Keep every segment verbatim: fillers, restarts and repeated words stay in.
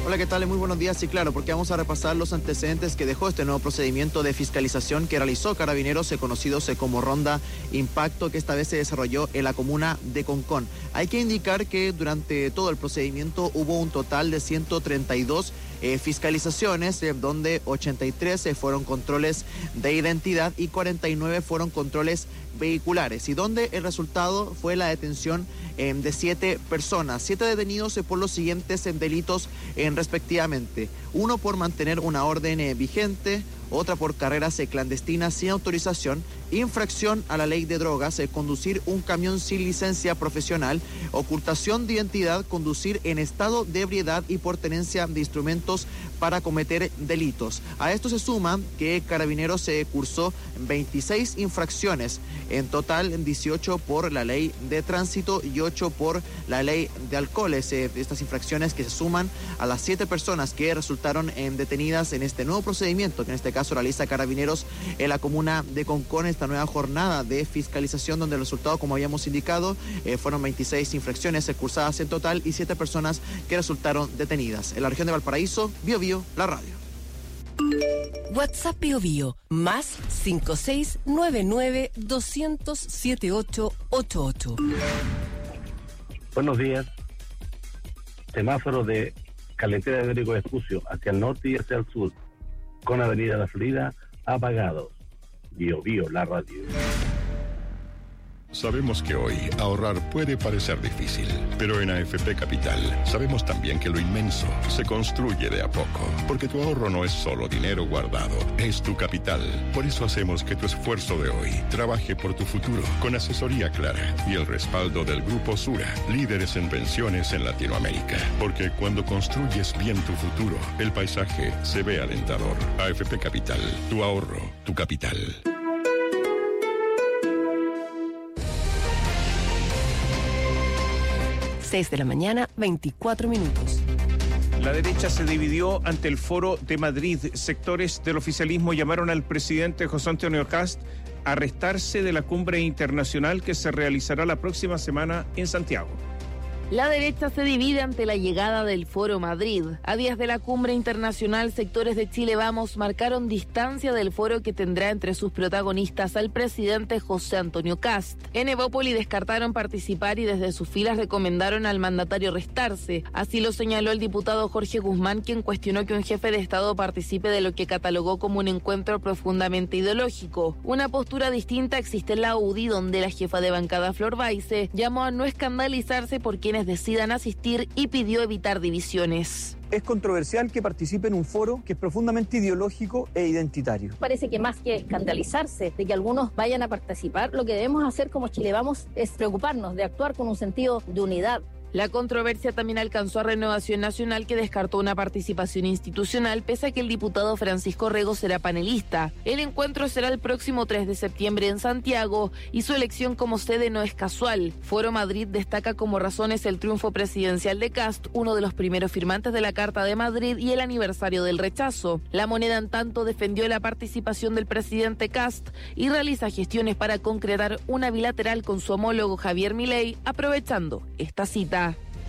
Hola, ¿qué tal? Muy buenos días. Sí, claro, porque vamos a repasar los antecedentes que dejó este nuevo procedimiento de fiscalización que realizó Carabineros, conocidos como Ronda Impacto, que esta vez se desarrolló en la comuna de Concón. Hay que indicar que durante todo el procedimiento hubo un total de ciento treinta y dos eh, fiscalizaciones, eh, donde ochenta y tres eh, fueron controles de identidad y cuarenta y nueve fueron controles vehiculares, y donde el resultado fue la detención eh, de siete personas, siete detenidos eh, por los siguientes eh, delitos eh, respectivamente: uno por mantener una orden eh, vigente, otra por carreras eh, clandestinas sin autorización, infracción a la ley de drogas, eh, conducir un camión sin licencia profesional, ocultación de identidad, conducir en estado de ebriedad y por tenencia de instrumentos para cometer delitos. A esto se suma que Carabineros se eh, cursó veintiséis infracciones, en total dieciocho por la ley de tránsito y ocho por la ley de alcoholes. Eh, estas infracciones que se suman a las siete personas que resultaron eh, detenidas en este nuevo procedimiento, que en este caso realiza Carabineros en la comuna de Concón, esta nueva jornada de fiscalización, donde el resultado, como habíamos indicado, eh, fueron veintiséis infracciones cursadas en total y siete personas que resultaron detenidas. En la región de Valparaíso, Bio Bio, la radio. WhatsApp Bio Bio, más cinco seis nueve nueve dos cero cero siete ocho ocho ocho. Buenos días. Semáforo de carretera de Américo Vespucio hacia el norte y hacia el sur, con Avenida La Florida apagados. Bio Bio, la radio. Sabemos que hoy ahorrar puede parecer difícil, pero en A F P Capital sabemos también que lo inmenso se construye de a poco, porque tu ahorro no es solo dinero guardado, es tu capital. Por eso hacemos que tu esfuerzo de hoy trabaje por tu futuro, con asesoría clara y el respaldo del Grupo Sura, líderes en pensiones en Latinoamérica. Porque cuando construyes bien tu futuro, el paisaje se ve alentador. A F P Capital, tu ahorro, tu capital. seis de la mañana, veinticuatro minutos. La derecha se dividió ante el Foro de Madrid. Sectores del oficialismo llamaron al presidente José Antonio Kast a restarse de la cumbre internacional que se realizará la próxima semana en Santiago. La derecha se divide ante la llegada del Foro Madrid. A días de la cumbre internacional, sectores de Chile Vamos marcaron distancia del foro que tendrá entre sus protagonistas al presidente José Antonio Kast. En Evópoli descartaron participar y desde sus filas recomendaron al mandatario restarse. Así lo señaló el diputado Jorge Guzmán, quien cuestionó que un jefe de Estado participe de lo que catalogó como un encuentro profundamente ideológico. Una postura distinta existe en la U D I, donde la jefa de bancada Flor Baise llamó a no escandalizarse por quienes decidan asistir y pidió evitar divisiones. Es controversial que participe en un foro que es profundamente ideológico e identitario. Parece que más que escandalizarse de que algunos vayan a participar, lo que debemos hacer como Chile Vamos es preocuparnos de actuar con un sentido de unidad. La controversia también alcanzó a Renovación Nacional, que descartó una participación institucional pese a que el diputado Francisco Rego será panelista. El encuentro será el próximo tres de septiembre en Santiago y su elección como sede no es casual. Foro Madrid destaca como razones el triunfo presidencial de Kast, uno de los primeros firmantes de la Carta de Madrid, y el aniversario del rechazo. La Moneda, en tanto, defendió la participación del presidente Kast y realiza gestiones para concretar una bilateral con su homólogo Javier Milei, aprovechando esta cita.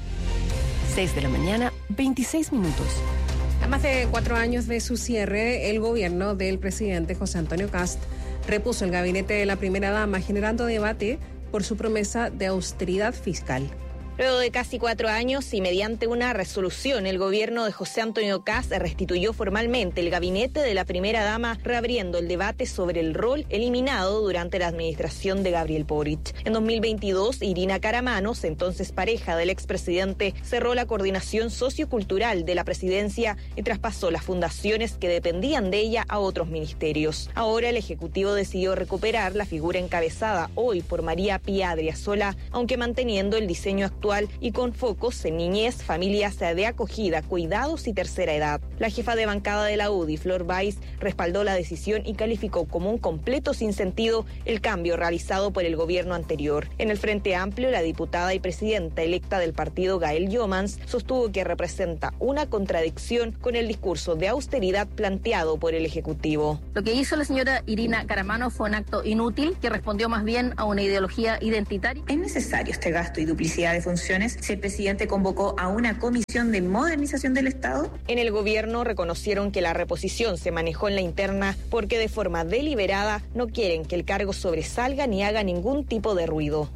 seis de la mañana, veintiséis minutos. A más de cuatro años de su cierre, el gobierno del presidente José Antonio Kast repuso el gabinete de la primera dama, generando debate por su promesa de austeridad fiscal. Luego de casi cuatro años y mediante una resolución, el gobierno de José Antonio Kast restituyó formalmente el gabinete de la primera dama, reabriendo el debate sobre el rol eliminado durante la administración de Gabriel Boric. En dos mil veintidós, Irina Caramanos, entonces pareja del expresidente, cerró la coordinación sociocultural de la presidencia y traspasó las fundaciones que dependían de ella a otros ministerios. Ahora el Ejecutivo decidió recuperar la figura encabezada hoy por María Pía Adriasola, aunque manteniendo el diseño actual y con focos en niñez, familias de acogida, cuidados y tercera edad. La jefa de bancada de la U D I, Flor Baise, respaldó la decisión y calificó como un completo sinsentido el cambio realizado por el gobierno anterior. En el Frente Amplio, la diputada y presidenta electa del partido, Gael Yomans, sostuvo que representa una contradicción con el discurso de austeridad planteado por el Ejecutivo. Lo que hizo la señora Irina Caramanos fue un acto inútil que respondió más bien a una ideología identitaria. ¿Es necesario este gasto y duplicidad de funciones funciones si el presidente convocó a una comisión de modernización del Estado? En el gobierno reconocieron que la reposición se manejó en la interna porque de forma deliberada no quieren que el cargo sobresalga ni haga ningún tipo de ruido.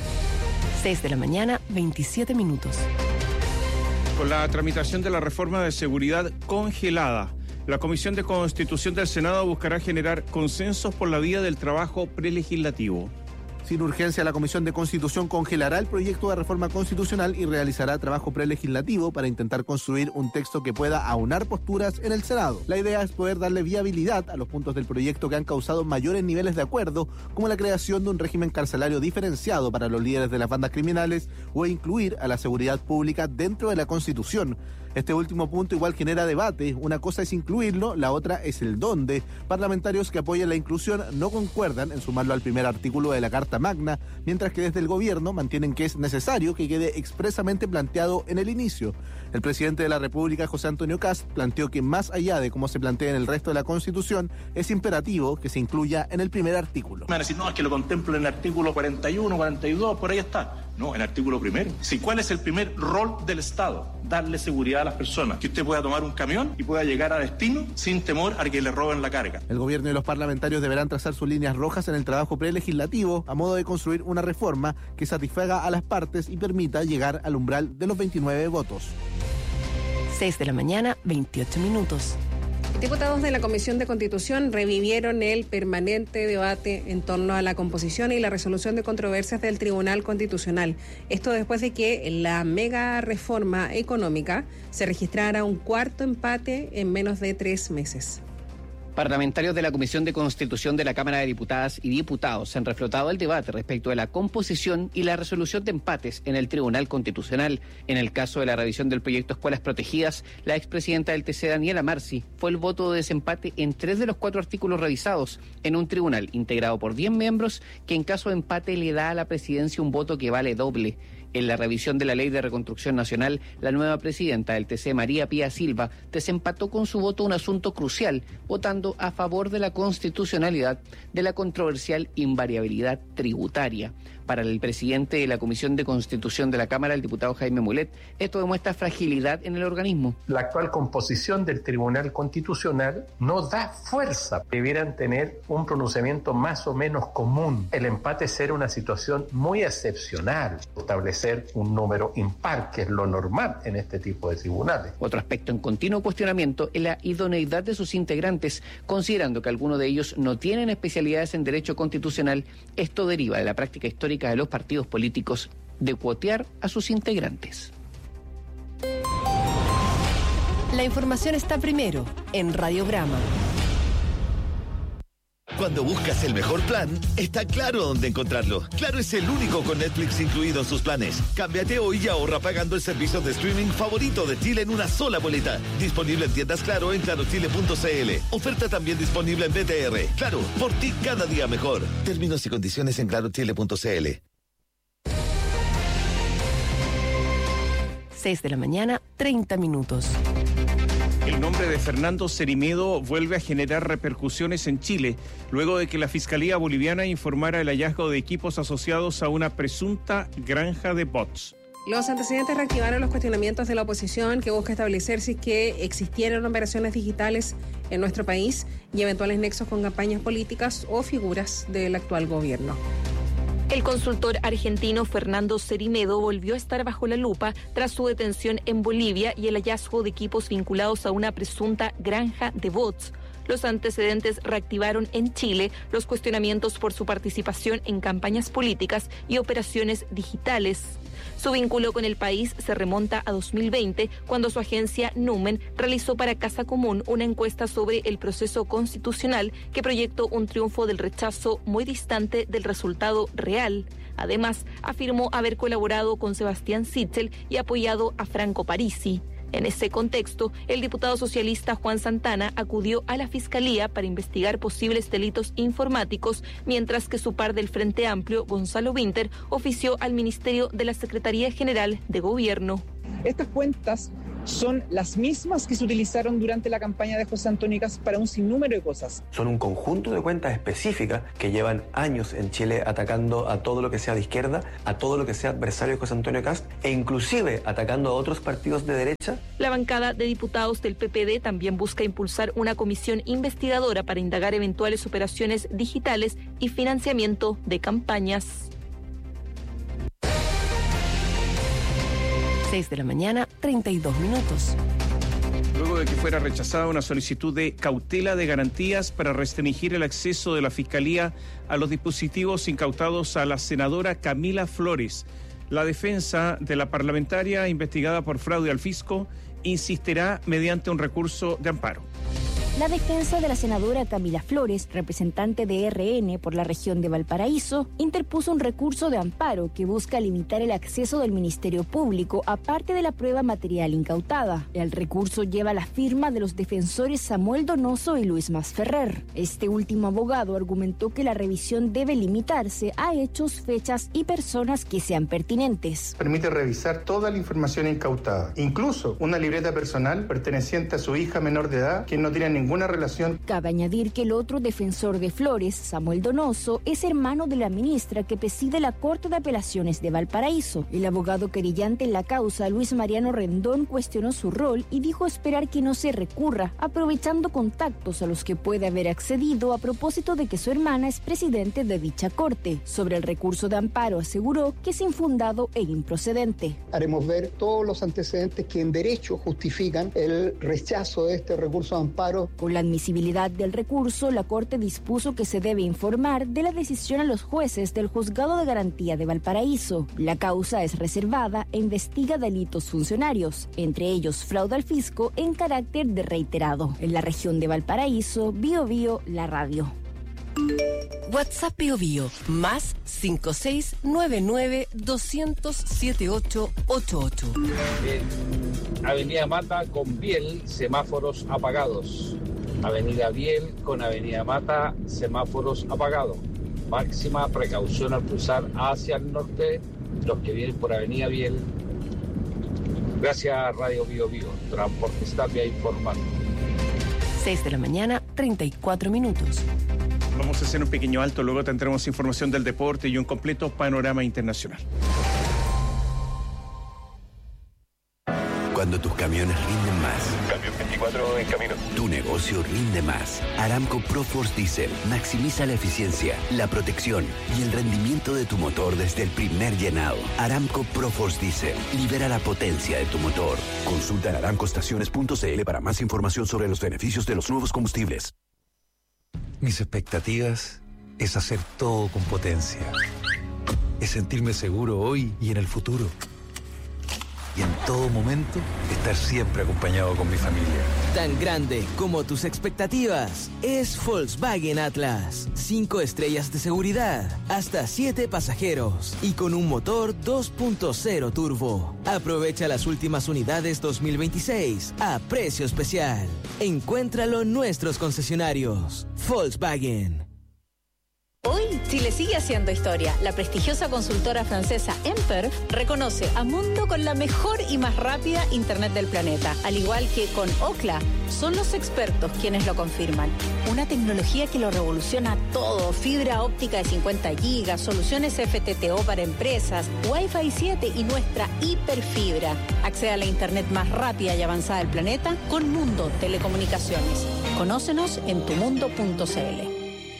seis de la mañana, veintisiete minutos. Con la tramitación de la reforma de seguridad congelada, la Comisión de Constitución del Senado buscará generar consensos por la vía del trabajo prelegislativo. Sin urgencia, la Comisión de Constitución congelará el proyecto de reforma constitucional y realizará trabajo prelegislativo para intentar construir un texto que pueda aunar posturas en el Senado. La idea es poder darle viabilidad a los puntos del proyecto que han causado mayores niveles de acuerdo, como la creación de un régimen carcelario diferenciado para los líderes de las bandas criminales o incluir a la seguridad pública dentro de la Constitución. Este último punto igual genera debate. Una cosa es incluirlo, la otra es el dónde. Parlamentarios que apoyan la inclusión no concuerdan en sumarlo al primer artículo de la Carta Magna, mientras que desde el gobierno mantienen que es necesario que quede expresamente planteado en el inicio. El presidente de la República, José Antonio Kast, planteó que más allá de cómo se plantea en el resto de la Constitución, es imperativo que se incluya en el primer artículo. Me van a decir, no, es que lo contemplo en el artículo cuarenta y uno, cuarenta y dos, por ahí está. No, en el artículo primero. Sí, ¿cuál es el primer rol del Estado? Darle seguridad a las personas. Que usted pueda tomar un camión y pueda llegar a destino sin temor a que le roben la carga. El gobierno y los parlamentarios deberán trazar sus líneas rojas en el trabajo prelegislativo a modo de construir una reforma que satisfaga a las partes y permita llegar al umbral de los veintinueve votos. seis de la mañana, veintiocho minutos. Diputados de la Comisión de Constitución revivieron el permanente debate en torno a la composición y la resolución de controversias del Tribunal Constitucional. Esto después de que la mega reforma económica se registrara un cuarto empate en menos de tres meses. Parlamentarios de la Comisión de Constitución de la Cámara de Diputadas y Diputados han reflotado el debate respecto de la composición y la resolución de empates en el Tribunal Constitucional. En el caso de la revisión del proyecto Escuelas Protegidas, la expresidenta del T C, Daniela Marci, fue el voto de desempate en tres de los cuatro artículos revisados en un tribunal integrado por diez miembros que en caso de empate le da a la presidencia un voto que vale doble. En la revisión de la Ley de Reconstrucción Nacional, la nueva presidenta del T C, María Pía Silva, desempató con su voto un asunto crucial, votando a favor de la constitucionalidad de la controversial invariabilidad tributaria. Para el presidente de la Comisión de Constitución de la Cámara, el diputado Jaime Mulet, esto demuestra fragilidad en el organismo. La actual composición del Tribunal Constitucional no da fuerza. Debieran tener un pronunciamiento más o menos común. El empate será una situación muy excepcional. Establecer un número impar, que es lo normal en este tipo de tribunales. Otro aspecto en continuo cuestionamiento es la idoneidad de sus integrantes, considerando que algunos de ellos no tienen especialidades en derecho constitucional. Esto deriva de la práctica histórica de los partidos políticos de cuotear a sus integrantes. La información está primero en Radiograma. Cuando buscas el mejor plan, está claro dónde encontrarlo. Claro es el único con Netflix incluido en sus planes. Cámbiate hoy y ahorra pagando el servicio de streaming favorito de Chile en una sola boleta. Disponible en tiendas Claro en claro chile punto c l. Oferta también disponible en B T R. Claro, por ti cada día mejor. Términos y condiciones en claro chile punto c l. seis de la mañana, treinta minutos. El nombre de Fernando Cerimedo vuelve a generar repercusiones en Chile, luego de que la Fiscalía Boliviana informara el hallazgo de equipos asociados a una presunta granja de bots. Los antecedentes reactivaron los cuestionamientos de la oposición, que busca establecer si es que existieron operaciones digitales en nuestro país y eventuales nexos con campañas políticas o figuras del actual gobierno. El consultor argentino Fernando Cerimedo volvió a estar bajo la lupa tras su detención en Bolivia y el hallazgo de equipos vinculados a una presunta granja de bots. Los antecedentes reactivaron en Chile los cuestionamientos por su participación en campañas políticas y operaciones digitales. Su vínculo con el país se remonta a dos mil veinte, cuando su agencia Numen realizó para Casa Común una encuesta sobre el proceso constitucional que proyectó un triunfo del rechazo muy distante del resultado real. Además, afirmó haber colaborado con Sebastián Sichel y apoyado a Franco Parisi. En ese contexto, el diputado socialista Juan Santana acudió a la Fiscalía para investigar posibles delitos informáticos, mientras que su par del Frente Amplio, Gonzalo Winter, ofició al Ministerio de la Secretaría General de Gobierno. Estas cuentas son las mismas que se utilizaron durante la campaña de José Antonio Kast para un sinnúmero de cosas. Son un conjunto de cuentas específicas que llevan años en Chile atacando a todo lo que sea de izquierda, a todo lo que sea adversario de José Antonio Kast e inclusive atacando a otros partidos de derecha. La bancada de diputados del P P D también busca impulsar una comisión investigadora para indagar eventuales operaciones digitales y financiamiento de campañas. seis de la mañana, treinta y dos minutos. Luego de que fuera rechazada una solicitud de cautela de garantías para restringir el acceso de la Fiscalía a los dispositivos incautados a la senadora Camila Flores, la defensa de la parlamentaria investigada por fraude al fisco insistirá mediante un recurso de amparo. La defensa de la senadora Camila Flores, representante de R N por la región de Valparaíso, interpuso un recurso de amparo que busca limitar el acceso del Ministerio Público a parte de la prueba material incautada. El recurso lleva la firma de los defensores Samuel Donoso y Luis Masferrer. Este último abogado argumentó que la revisión debe limitarse a hechos, fechas y personas que sean pertinentes. Permite revisar toda la información incautada, incluso una libreta personal perteneciente a su hija menor de edad, que no tiene ningún Ninguna relación. Cabe añadir que el otro defensor de Flores, Samuel Donoso, es hermano de la ministra que preside la Corte de Apelaciones de Valparaíso. El abogado querellante en la causa, Luis Mariano Rendón, cuestionó su rol y dijo esperar que no se recurra, aprovechando contactos a los que puede haber accedido a propósito de que su hermana es presidente de dicha corte. Sobre el recurso de amparo aseguró que es infundado e improcedente. Haremos ver todos los antecedentes que en derecho justifican el rechazo de este recurso de amparo. Con la admisibilidad del recurso, la Corte dispuso que se debe informar de la decisión a los jueces del Juzgado de Garantía de Valparaíso. La causa es reservada e investiga delitos funcionarios, entre ellos fraude al fisco en carácter de reiterado. En la región de Valparaíso, Bio Bio, la radio. WhatsApp Bio Bio, más cinco seis nueve nueve dos cero cero siete ocho ocho ocho. Avenida Mata con Biel, semáforos apagados. Avenida Biel con Avenida Mata, semáforos apagados. Máxima precaución al cruzar hacia el norte, los que vienen por Avenida Biel. Gracias, Radio Bio Bio. Transportes Tapia informando. seis de la mañana, treinta y cuatro minutos. Vamos a hacer un pequeño alto, luego tendremos información del deporte y un completo panorama internacional. Cuando tus camiones rinden más. Camión veinticuatro en camino. Tu negocio rinde más. Aramco ProForce Diesel maximiza la eficiencia, la protección y el rendimiento de tu motor desde el primer llenado. Aramco ProForce Diesel libera la potencia de tu motor. Consulta en aramco estaciones punto c l para más información sobre los beneficios de los nuevos combustibles. Mis expectativas es hacer todo con potencia. Es sentirme seguro hoy y en el futuro. Y en todo momento, estar siempre acompañado con mi familia. Tan grande como tus expectativas es Volkswagen Atlas. Cinco estrellas de seguridad, hasta siete pasajeros y con un motor dos punto cero turbo. Aprovecha las últimas unidades dos mil veintiséis a precio especial. Encuéntralo en nuestros concesionarios. Volkswagen. Hoy, Chile sigue haciendo historia. La prestigiosa consultora francesa Emper reconoce a Mundo con la mejor y más rápida Internet del planeta. Al igual que con Ookla, son los expertos quienes lo confirman. Una tecnología que lo revoluciona todo. Fibra óptica de cincuenta gigas, soluciones F T T O para empresas, Wi-Fi siete y nuestra hiperfibra. Accede a la Internet más rápida y avanzada del planeta con Mundo Telecomunicaciones. Conócenos en tu mundo punto c l.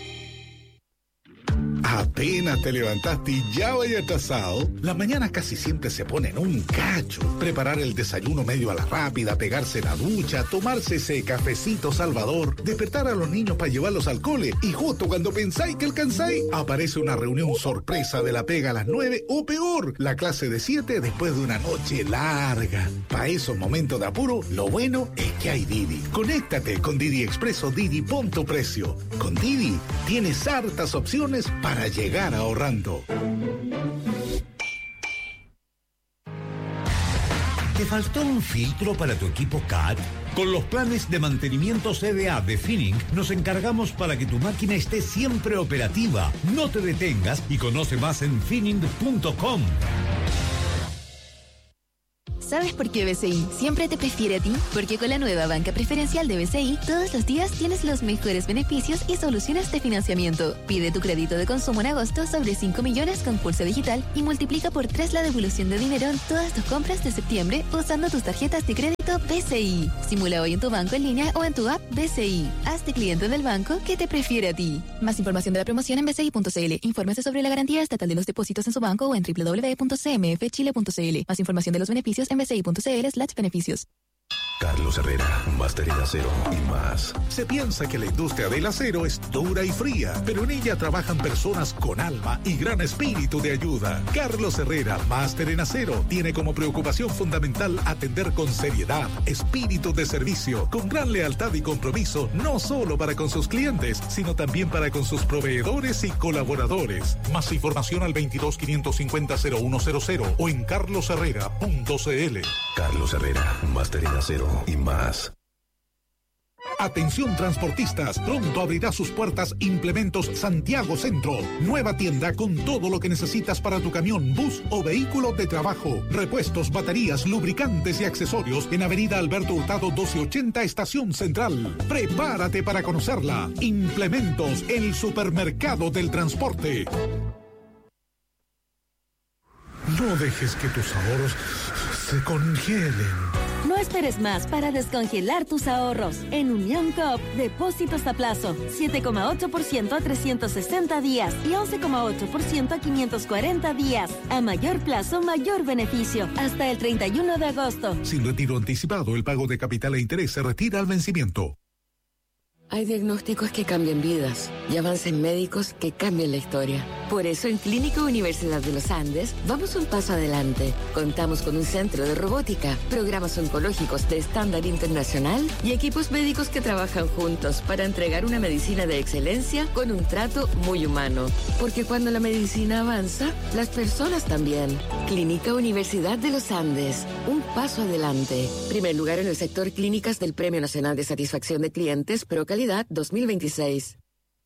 Apenas te levantaste y ya vaya atrasado. Las mañanas casi siempre se ponen un cacho. Preparar el desayuno medio a la rápida, pegarse la ducha, tomarse ese cafecito salvador, despertar a los niños para llevarlos al cole y justo cuando pensáis que alcanzáis, aparece una reunión sorpresa de la pega a las nueve o peor, la clase de siete después de una noche larga. Para esos momentos de apuro, lo bueno es que hay Didi. Conéctate con Didi Expreso Didi Punto Precio. Con Didi tienes hartas opciones para llegar ahorrando. ¿Te faltó un filtro para tu equipo C A T? Con los planes de mantenimiento C D A de Finning nos encargamos para que tu máquina esté siempre operativa. No te detengas y conoce más en finning punto com. ¿Sabes por qué B C I siempre te prefiere a ti? Porque con la nueva banca preferencial de B C I, todos los días tienes los mejores beneficios y soluciones de financiamiento. Pide tu crédito de consumo en agosto sobre cinco millones con Pulso Digital y multiplica por tres la devolución de dinero en todas tus compras de septiembre usando tus tarjetas de crédito B C I. Simula hoy en tu banco en línea o en tu app B C I. Hazte cliente del banco que te prefiere a ti. Más información de la promoción en b c i punto c l. Infórmese sobre la garantía estatal de los depósitos en su banco o en w w w punto c m f chile punto c l. Más información de los beneficios en b c i punto c l slash beneficios. Carlos Herrera, máster en acero y más. Se piensa que la industria del acero es dura y fría, pero en ella trabajan personas con alma y gran espíritu de ayuda. Carlos Herrera, máster en acero, tiene como preocupación fundamental atender con seriedad, espíritu de servicio, con gran lealtad y compromiso, no solo para con sus clientes, sino también para con sus proveedores y colaboradores. Más información al veintidós quinientos cincuenta cero uno cero cero o en carlos herrera punto c l. Carlos Herrera, máster en acero y más. Atención transportistas, pronto abrirá sus puertas Implementos Santiago Centro. Nueva tienda con todo lo que necesitas para tu camión, bus o vehículo de trabajo. Repuestos, baterías, lubricantes y accesorios en Avenida Alberto Hurtado doce ochenta, Estación Central. Prepárate para conocerla. Implementos, el supermercado del transporte. No dejes que tus ahorros se congelen. No esperes más para descongelar tus ahorros. En Unión Coop, depósitos a plazo, siete coma ocho por ciento a trescientos sesenta días y once coma ocho por ciento a quinientos cuarenta días. A mayor plazo, mayor beneficio. Hasta el treinta y uno de agosto. Sin retiro anticipado, el pago de capital e interés se retira al vencimiento. Hay diagnósticos que cambian vidas y avances médicos que cambian la historia. Por eso en Clínica Universidad de los Andes vamos un paso adelante. Contamos con un centro de robótica, programas oncológicos de estándar internacional y equipos médicos que trabajan juntos para entregar una medicina de excelencia con un trato muy humano. Porque cuando la medicina avanza, las personas también. Clínica Universidad de los Andes, un paso adelante. Primer lugar en el sector clínicas del Premio Nacional de Satisfacción de Clientes Procalidad dos mil veintiséis.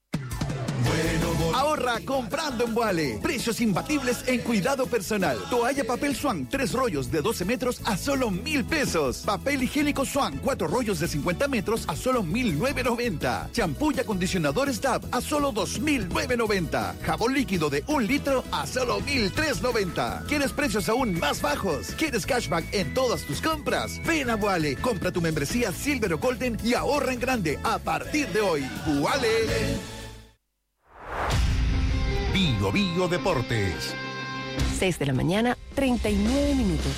Ahorra comprando en Vuale. Precios imbatibles en cuidado personal. Toalla papel Swan, tres rollos de doce metros a solo mil pesos. Papel higiénico Swan, cuatro rollos de cincuenta metros a solo mil novecientos noventa. Champú y acondicionadores Dove a solo dos mil novecientos noventa. Jabón líquido de un litro a solo mil trescientos noventa. ¿Quieres precios aún más bajos? ¿Quieres cashback en todas tus compras? Ven a Vuale, compra tu membresía Silver o Golden y ahorra en grande a partir de hoy. Vuale. Bio Bio Deportes. seis de la mañana, treinta y nueve minutos.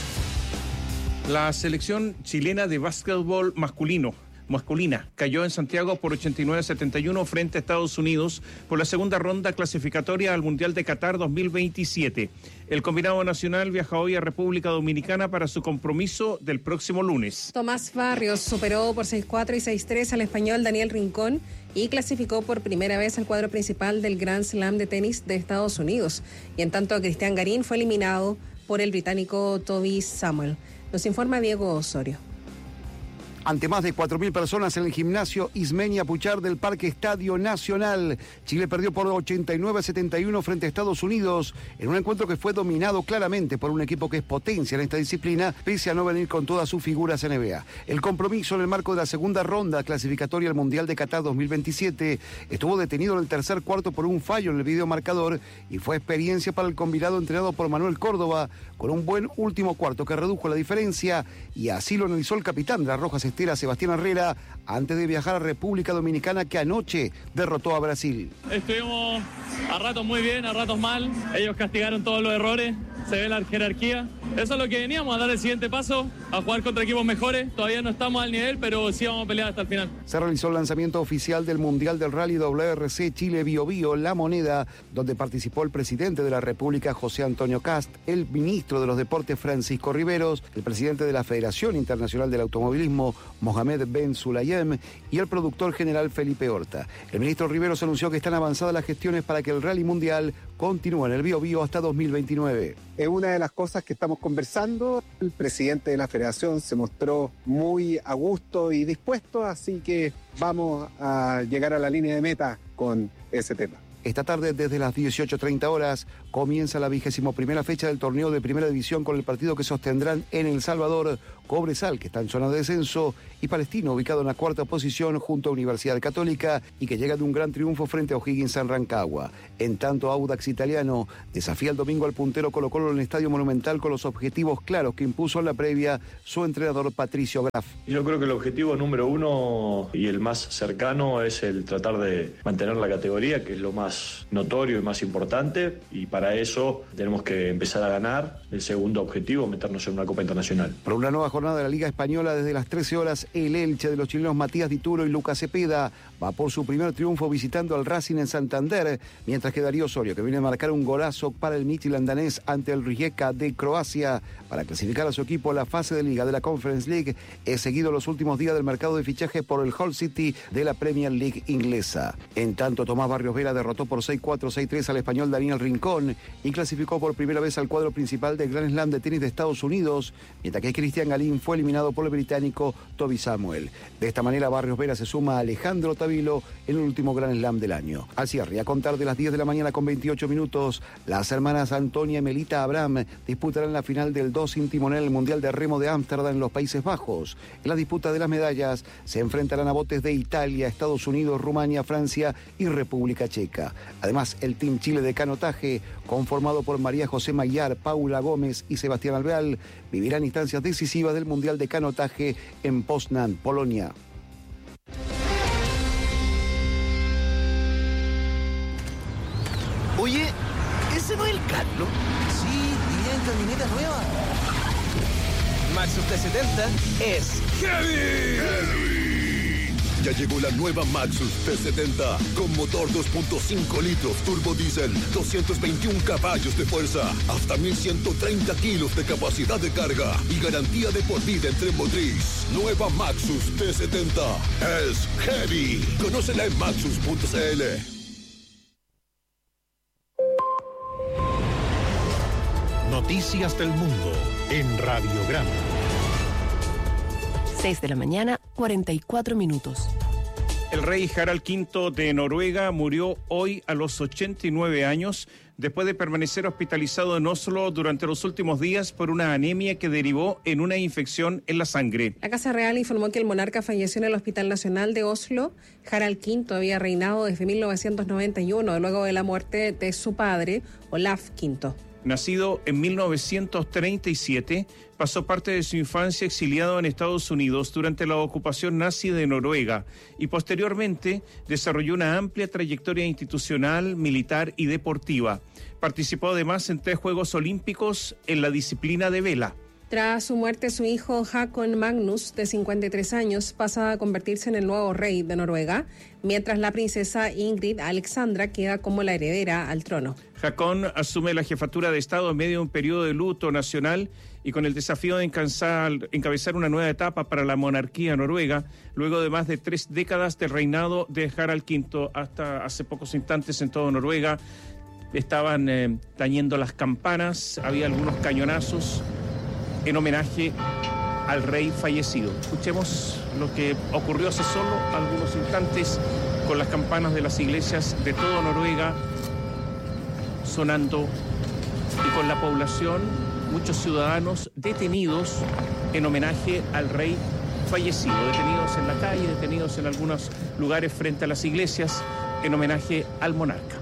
La selección chilena de básquetbol masculino masculina cayó en Santiago por ochenta y nueve a setenta y uno frente a Estados Unidos por la segunda ronda clasificatoria al Mundial de Qatar dos mil veintisiete. El combinado nacional viaja hoy a República Dominicana para su compromiso del próximo lunes. Tomás Barrios superó por seis cuatro y seis tres al español Daniel Rincón y clasificó por primera vez al cuadro principal del Grand Slam de tenis de Estados Unidos. Y en tanto, Cristian Garín fue eliminado por el británico Toby Samuel. Nos informa Diego Osorio. Ante más de cuatro mil personas en el gimnasio Ismenia Puchar del Parque Estadio Nacional, Chile perdió por ochenta y nueve a setenta y uno frente a Estados Unidos en un encuentro que fue dominado claramente por un equipo que es potencia en esta disciplina, pese a no venir con todas sus figuras N B A. El compromiso en el marco de la segunda ronda clasificatoria al Mundial de Qatar dos mil veintisiete estuvo detenido en el tercer cuarto por un fallo en el videomarcador y fue experiencia para el combinado entrenado por Manuel Córdoba, con un buen último cuarto que redujo la diferencia, y así lo analizó el capitán de las Rojas Estera, Sebastián Herrera, antes de viajar a República Dominicana, que anoche derrotó a Brasil. Estuvimos a ratos muy bien, a ratos mal. Ellos castigaron todos los errores, se ve la jerarquía. Eso es lo que veníamos, a dar el siguiente paso, a jugar contra equipos mejores. Todavía no estamos al nivel, pero sí vamos a pelear hasta el final. Se realizó el lanzamiento oficial del Mundial del Rally W R C Chile Bio Bio, La Moneda, donde participó el presidente de la República, José Antonio Cast, el ministro de los Deportes, Francisco Riveros, el presidente de la Federación Internacional del Automovilismo, Mohamed Ben Sulayem, y el productor general Felipe Horta. El ministro Riveros anunció que están avanzadas las gestiones para que el Rally Mundial continúe en el Bio Bio hasta dos mil veintinueve. Es una de las cosas que estamos conversando. El presidente de la federación se mostró muy a gusto y dispuesto, así que vamos a llegar a la línea de meta con ese tema. Esta tarde, desde las dieciocho treinta horas, comienza la vigésimo primera fecha del torneo de Primera División con el partido que sostendrán en El Salvador Cobresal, que está en zona de descenso, y Palestino, ubicado en la cuarta posición junto a Universidad Católica y que llega de un gran triunfo frente a O'Higgins en Rancagua. En tanto, Audax Italiano desafía el domingo al puntero Colo-Colo en el Estadio Monumental con los objetivos claros que impuso en la previa su entrenador Patricio Graf. Yo creo que el objetivo número uno y el más cercano es el tratar de mantener la categoría, que es lo más notorio y más importante, y para eso tenemos que empezar a ganar. El segundo objetivo, meternos en una Copa Internacional. Por una nueva jornada de la Liga Española, desde las trece horas, el Elche de los chilenos Matías Dituro y Lucas Cepeda va por su primer triunfo visitando al Racing en Santander, mientras que Darío Osorio, que viene a marcar un golazo para el Midtjylland danés ante el Rijeka de Croacia para clasificar a su equipo a la fase de Liga de la Conference League, es seguido los últimos días del mercado de fichajes por el Hull City de la Premier League inglesa. En tanto, Tomás Barrios Vera derrotó por seis cuatro seis tres al español Daniel Rincón y clasificó por primera vez al cuadro principal del Grand Slam de tenis de Estados Unidos, mientras que Cristian Galín fue eliminado por el británico Toby Samuel. De esta manera, Barrios Vera se suma a Alejandro Tavilo en el último Grand Slam del año. Al cierre, a contar de las diez de la mañana con veintiocho minutos, las hermanas Antonia y Melita Abraham disputarán la final del dos sin timonel en el Mundial de Remo de Ámsterdam en los Países Bajos. En la disputa de las medallas se enfrentarán a botes de Italia, Estados Unidos, Rumania, Francia y República Checa. Además, el Team Chile de canotaje, conformado por María José Mayar, Paula Gómez y Sebastián Alvear, vivirán instancias decisivas del Mundial de Canotaje en Poznan, Polonia. Oye, ¿ese no es el Carlos? Sí, y en camioneta nueva. Maxus T setenta es Heavy. Heavy. Ya llegó la nueva Maxus T setenta con motor dos punto cinco litros turbo diésel, doscientos veintiún caballos de fuerza, hasta mil ciento treinta kilos de capacidad de carga y garantía de por vida en tren motriz. Nueva Maxus T setenta es Heavy. Conócela en maxus punto c l. Noticias del Mundo en Radiograma. seis de la mañana, cuarenta y cuatro minutos. El rey Harald quinto de Noruega murió hoy a los ochenta y nueve años después de permanecer hospitalizado en Oslo durante los últimos días por una anemia que derivó en una infección en la sangre. La Casa Real informó que el monarca falleció en el Hospital Nacional de Oslo. Harald quinto había reinado desde mil novecientos noventa y uno, luego de la muerte de su padre, Olaf quinto. Nacido en mil novecientos treinta y siete, pasó parte de su infancia exiliado en Estados Unidos durante la ocupación nazi de Noruega y posteriormente desarrolló una amplia trayectoria institucional, militar y deportiva. Participó además en tres Juegos Olímpicos en la disciplina de vela. Tras su muerte, su hijo Håkon Magnus, de cincuenta y tres años, pasa a convertirse en el nuevo rey de Noruega, mientras la princesa Ingrid Alexandra queda como la heredera al trono. Håkon asume la jefatura de Estado en medio de un periodo de luto nacional y con el desafío de encabezar una nueva etapa para la monarquía noruega, luego de más de tres décadas del reinado de Harald quinto. Hasta hace pocos instantes en toda Noruega estaban eh, tañendo las campanas, había algunos cañonazos en homenaje al rey fallecido. Escuchemos lo que ocurrió hace solo algunos instantes con las campanas de las iglesias de toda Noruega sonando y con la población, muchos ciudadanos detenidos en homenaje al rey fallecido, detenidos en la calle, detenidos en algunos lugares frente a las iglesias en homenaje al monarca.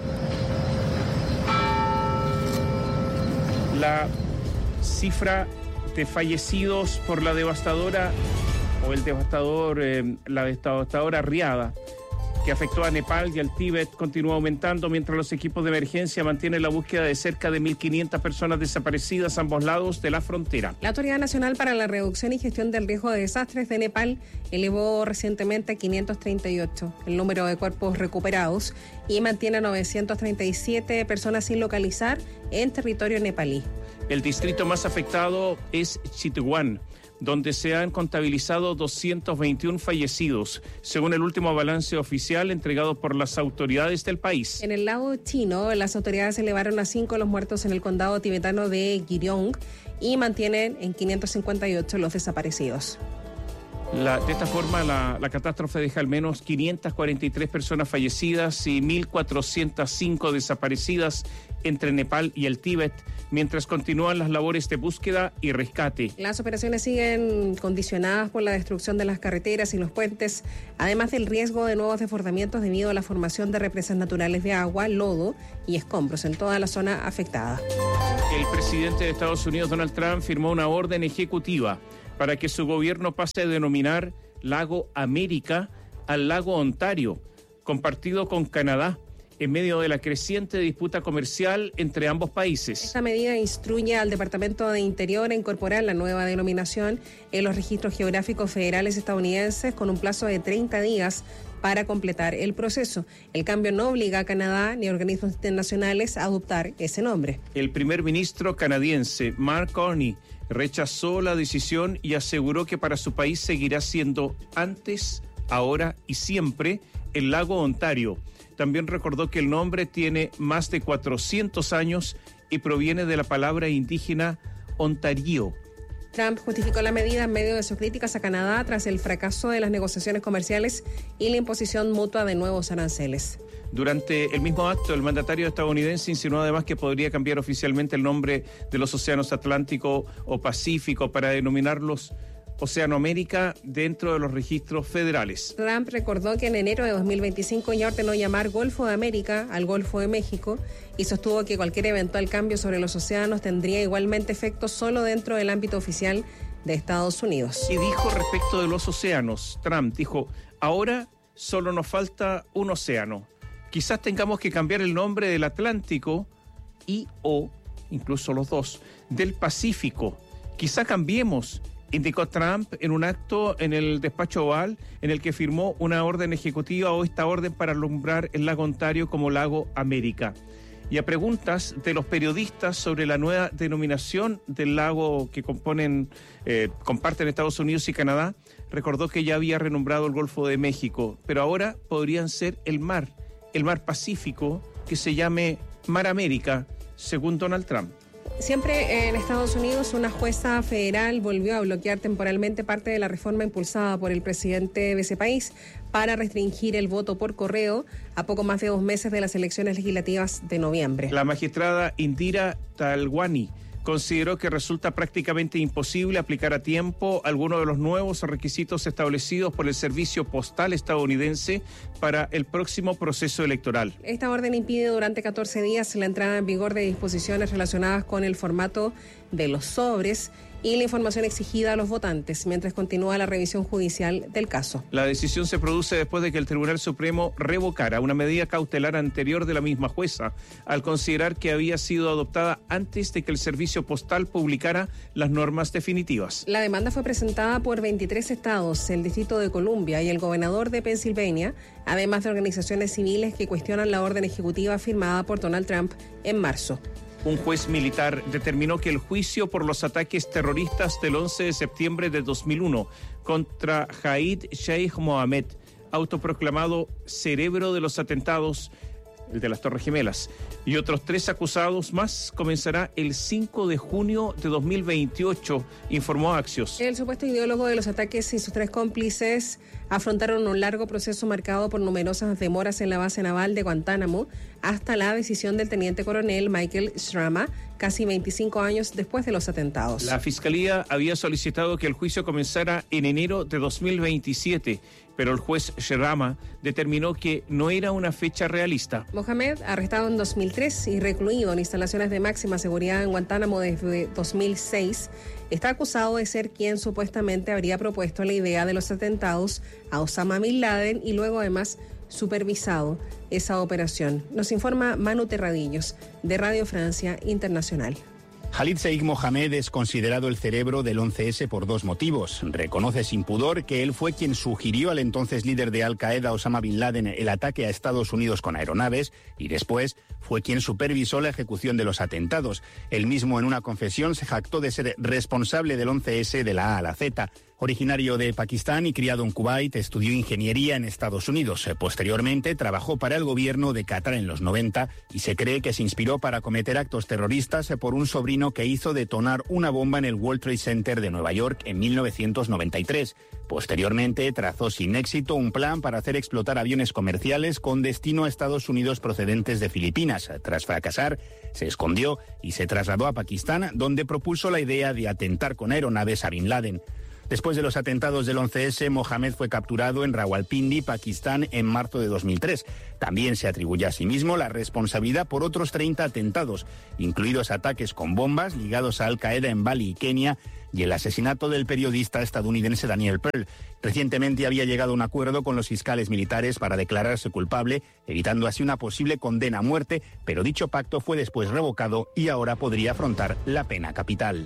La cifra de fallecidos por la devastadora o el devastador eh, la devastadora riada que afectó a Nepal y al Tíbet continúa aumentando mientras los equipos de emergencia mantienen la búsqueda de cerca de mil quinientas personas desaparecidas a ambos lados de la frontera. La Autoridad Nacional para la Reducción y Gestión del Riesgo de Desastres de Nepal elevó recientemente a quinientos treinta y ocho el número de cuerpos recuperados y mantiene a novecientas treinta y siete personas sin localizar en territorio nepalí. El distrito más afectado es Chitwan, donde se han contabilizado doscientos veintiún fallecidos, según el último balance oficial entregado por las autoridades del país. En el lado chino, las autoridades elevaron a cinco los muertos en el condado tibetano de Giryong y mantienen en quinientos cincuenta y ocho los desaparecidos. La, de esta forma, la, la catástrofe deja al menos quinientas cuarenta y tres personas fallecidas y mil cuatrocientas cinco desaparecidas entre Nepal y el Tíbet, mientras continúan las labores de búsqueda y rescate. Las operaciones siguen condicionadas por la destrucción de las carreteras y los puentes, además del riesgo de nuevos desbordamientos debido a la formación de represas naturales de agua, lodo y escombros en toda la zona afectada. El presidente de Estados Unidos, Donald Trump, firmó una orden ejecutiva para que su gobierno pase a denominar Lago América al Lago Ontario, compartido con Canadá, en medio de la creciente disputa comercial entre ambos países. Esta medida instruye al Departamento de Interior a incorporar la nueva denominación en los registros geográficos federales estadounidenses con un plazo de treinta días para completar el proceso. El cambio no obliga a Canadá ni a organismos internacionales a adoptar ese nombre. El primer ministro canadiense, Mark Carney, rechazó la decisión y aseguró que para su país seguirá siendo antes, ahora y siempre el Lago Ontario. También recordó que el nombre tiene más de cuatrocientos años y proviene de la palabra indígena Ontario. Trump justificó la medida en medio de sus críticas a Canadá tras el fracaso de las negociaciones comerciales y la imposición mutua de nuevos aranceles. Durante el mismo acto, el mandatario estadounidense insinuó además que podría cambiar oficialmente el nombre de los océanos Atlántico o Pacífico para denominarlos Oceanoamérica dentro de los registros federales. Trump recordó que en enero de dos mil veinticinco ya ordenó llamar Golfo de América al Golfo de México y sostuvo que cualquier eventual cambio sobre los océanos tendría igualmente efecto solo dentro del ámbito oficial de Estados Unidos. Y dijo respecto de los océanos, Trump dijo, ahora solo nos falta un océano. Quizás tengamos que cambiar el nombre del Atlántico y o, incluso los dos, del Pacífico. Quizá cambiemos, indicó Trump en un acto en el despacho Oval en el que firmó una orden ejecutiva o esta orden para alumbrar el lago Ontario como Lago América. Y a preguntas de los periodistas sobre la nueva denominación del lago que componen, eh, comparten Estados Unidos y Canadá, recordó que ya había renombrado el Golfo de México, pero ahora podrían ser el mar, el mar Pacífico, que se llame Mar América, según Donald Trump. Siempre en Estados Unidos, una jueza federal volvió a bloquear temporalmente parte de la reforma impulsada por el presidente de ese país para restringir el voto por correo a poco más de dos meses de las elecciones legislativas de noviembre. La magistrada Indira Talwani consideró que resulta prácticamente imposible aplicar a tiempo algunos de los nuevos requisitos establecidos por el Servicio Postal estadounidense para el próximo proceso electoral. Esta orden impide durante catorce días la entrada en vigor de disposiciones relacionadas con el formato de los sobres y la información exigida a los votantes, mientras continúa la revisión judicial del caso. La decisión se produce después de que el Tribunal Supremo revocara una medida cautelar anterior de la misma jueza, al considerar que había sido adoptada antes de que el Servicio Postal publicara las normas definitivas. La demanda fue presentada por veintitrés estados, el Distrito de Columbia y el gobernador de Pensilvania, además de organizaciones civiles que cuestionan la orden ejecutiva firmada por Donald Trump en marzo. Un juez militar determinó que el juicio por los ataques terroristas del once de septiembre de dos mil uno contra Jaid Sheikh Mohammed, autoproclamado cerebro de los atentados, el de las Torres Gemelas, y otros tres acusados más, comenzará el cinco de junio de dos mil veintiocho, informó Axios. El supuesto ideólogo de los ataques y sus tres cómplices afrontaron un largo proceso marcado por numerosas demoras en la base naval de Guantánamo hasta la decisión del teniente coronel Michael Shrama, casi veinticinco años después de los atentados. La Fiscalía había solicitado que el juicio comenzara en enero de dos mil veintisiete, pero el juez Shrama determinó que no era una fecha realista. Mohamed, arrestado en dos mil tres y recluido en instalaciones de máxima seguridad en Guantánamo desde dos mil seis, está acusado de ser quien supuestamente habría propuesto la idea de los atentados a Osama Bin Laden y luego además supervisado esa operación. Nos informa Manu Terradillos, de Radio Francia Internacional. Khalid Sheikh Mohammed es considerado el cerebro del once ese por dos motivos. Reconoce sin pudor que él fue quien sugirió al entonces líder de Al-Qaeda, Osama Bin Laden, el ataque a Estados Unidos con aeronaves y después fue quien supervisó la ejecución de los atentados. Él mismo en una confesión se jactó de ser responsable del once ese de la A a la Z. Originario de Pakistán y criado en Kuwait, estudió ingeniería en Estados Unidos. Posteriormente trabajó para el gobierno de Qatar en los noventa y se cree que se inspiró para cometer actos terroristas por un sobrino que hizo detonar una bomba en el World Trade Center de Nueva York en mil novecientos noventa y tres. Posteriormente trazó sin éxito un plan para hacer explotar aviones comerciales con destino a Estados Unidos procedentes de Filipinas. Tras fracasar, se escondió y se trasladó a Pakistán, donde propuso la idea de atentar con aeronaves a Bin Laden. Después de los atentados del once ese, Mohamed fue capturado en Rawalpindi, Pakistán, en marzo de dos mil tres. También se atribuye a sí mismo la responsabilidad por otros treinta atentados, incluidos ataques con bombas ligados a Al-Qaeda en Bali y Kenia, y el asesinato del periodista estadounidense Daniel Pearl. Recientemente había llegado a un acuerdo con los fiscales militares para declararse culpable, evitando así una posible condena a muerte, pero dicho pacto fue después revocado y ahora podría afrontar la pena capital.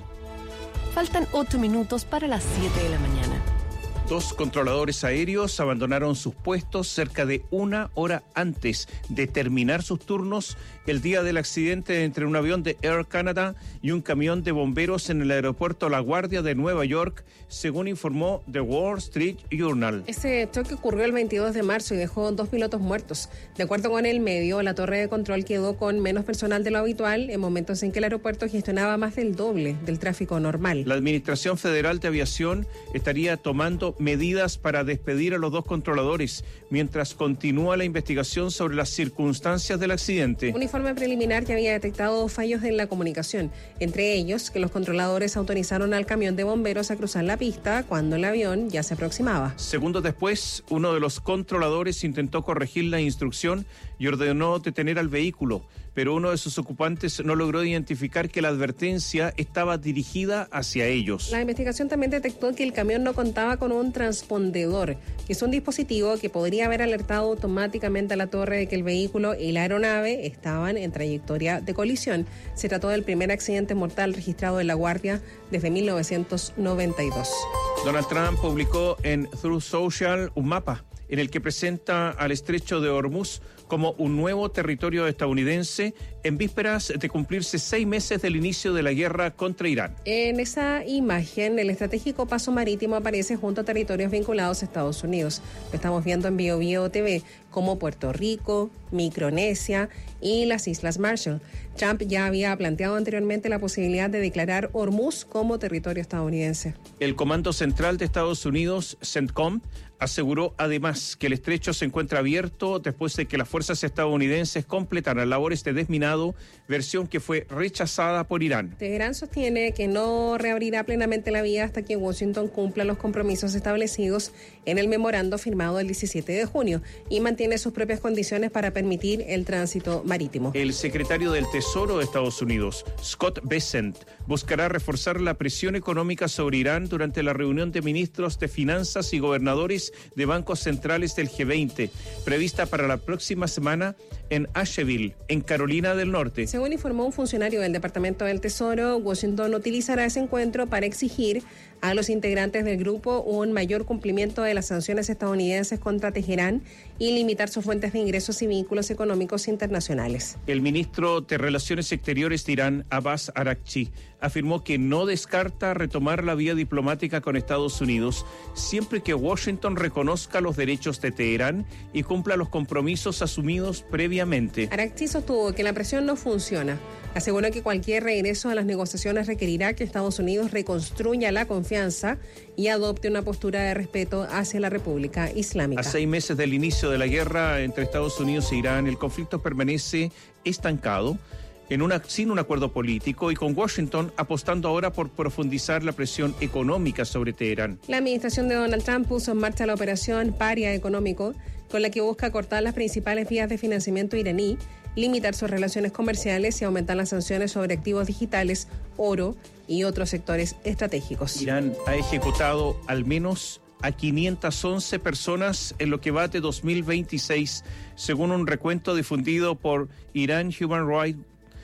Faltan ocho minutos para las siete de la mañana. Dos controladores aéreos abandonaron sus puestos cerca de una hora antes de terminar sus turnos el día del accidente entre un avión de Air Canada y un camión de bomberos en el aeropuerto La Guardia de Nueva York, según informó The Wall Street Journal. Ese choque ocurrió el veintidós de marzo y dejó dos pilotos muertos. De acuerdo con el medio, la torre de control quedó con menos personal de lo habitual en momentos en que el aeropuerto gestionaba más del doble del tráfico normal. La Administración Federal de Aviación estaría tomando medidas para despedir a los dos controladores mientras continúa la investigación sobre las circunstancias del accidente. Un informe preliminar que había detectado fallos en la comunicación, entre ellos que los controladores autorizaron al camión de bomberos a cruzar la pista cuando el avión ya se aproximaba. Segundos después, uno de los controladores intentó corregir la instrucción y ordenó detener al vehículo, pero uno de sus ocupantes no logró identificar que la advertencia estaba dirigida hacia ellos. La investigación también detectó que el camión no contaba con un transpondedor, que es un dispositivo que podría haber alertado automáticamente a la torre de que el vehículo y la aeronave estaban en trayectoria de colisión. Se trató del primer accidente mortal registrado en La Guardia desde mil novecientos noventa y dos. Donald Trump publicó en Truth Social un mapa en el que presenta al estrecho de Hormuz como un nuevo territorio estadounidense en vísperas de cumplirse seis meses del inicio de la guerra contra Irán. En esa imagen, el estratégico paso marítimo aparece junto a territorios vinculados a Estados Unidos. Lo estamos viendo en Bio Bio T V, como Puerto Rico, Micronesia y las Islas Marshall. Trump ya había planteado anteriormente la posibilidad de declarar Hormuz como territorio estadounidense. El Comando Central de Estados Unidos, CENTCOM, aseguró además que el estrecho se encuentra abierto después de que las fuerzas estadounidenses completaran labores de desminado, versión que fue rechazada por Irán. Teherán sostiene que no reabrirá plenamente la vía hasta que Washington cumpla los compromisos establecidos en el memorando firmado el diecisiete de junio y mantiene sus propias condiciones para permitir el tránsito marítimo. El secretario del Tesoro de Estados Unidos, Scott Bessent, buscará reforzar la presión económica sobre Irán durante la reunión de ministros de Finanzas y gobernadores de bancos centrales del G veinte, prevista para la próxima semana en Asheville, en Carolina del Norte. Según informó un funcionario del Departamento del Tesoro, Washington utilizará ese encuentro para exigir a los integrantes del grupo un mayor cumplimiento de las sanciones estadounidenses contra Teherán y limitar sus fuentes de ingresos y vínculos económicos internacionales. El ministro de Relaciones Exteriores de Irán, Abbas Araghchi, afirmó que no descarta retomar la vía diplomática con Estados Unidos siempre que Washington reconozca los derechos de Teherán y cumpla los compromisos asumidos previamente. Araghchi sostuvo que la presión no funciona. Aseguró que cualquier regreso a las negociaciones requerirá que Estados Unidos reconstruya la confianza y adopte una postura de respeto hacia la República Islámica. A seis meses del inicio de la guerra entre Estados Unidos e Irán, el conflicto permanece estancado en una, sin un acuerdo político y con Washington apostando ahora por profundizar la presión económica sobre Teherán. La administración de Donald Trump puso en marcha la operación Paria Económico, con la que busca cortar las principales vías de financiamiento iraní, limitar sus relaciones comerciales y aumentar las sanciones sobre activos digitales, oro y otros sectores estratégicos. Irán ha ejecutado al menos a quinientas once personas en lo que va de dos mil veintiséis, según un recuento difundido por Iran Human Rights,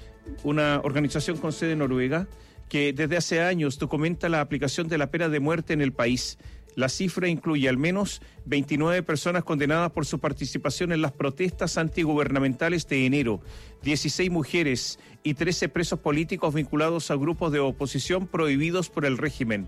una organización con sede en Noruega, que desde hace años documenta la aplicación de la pena de muerte en el país. La cifra incluye al menos veintinueve personas condenadas por su participación en las protestas antigubernamentales de enero, dieciséis mujeres y trece presos políticos vinculados a grupos de oposición prohibidos por el régimen.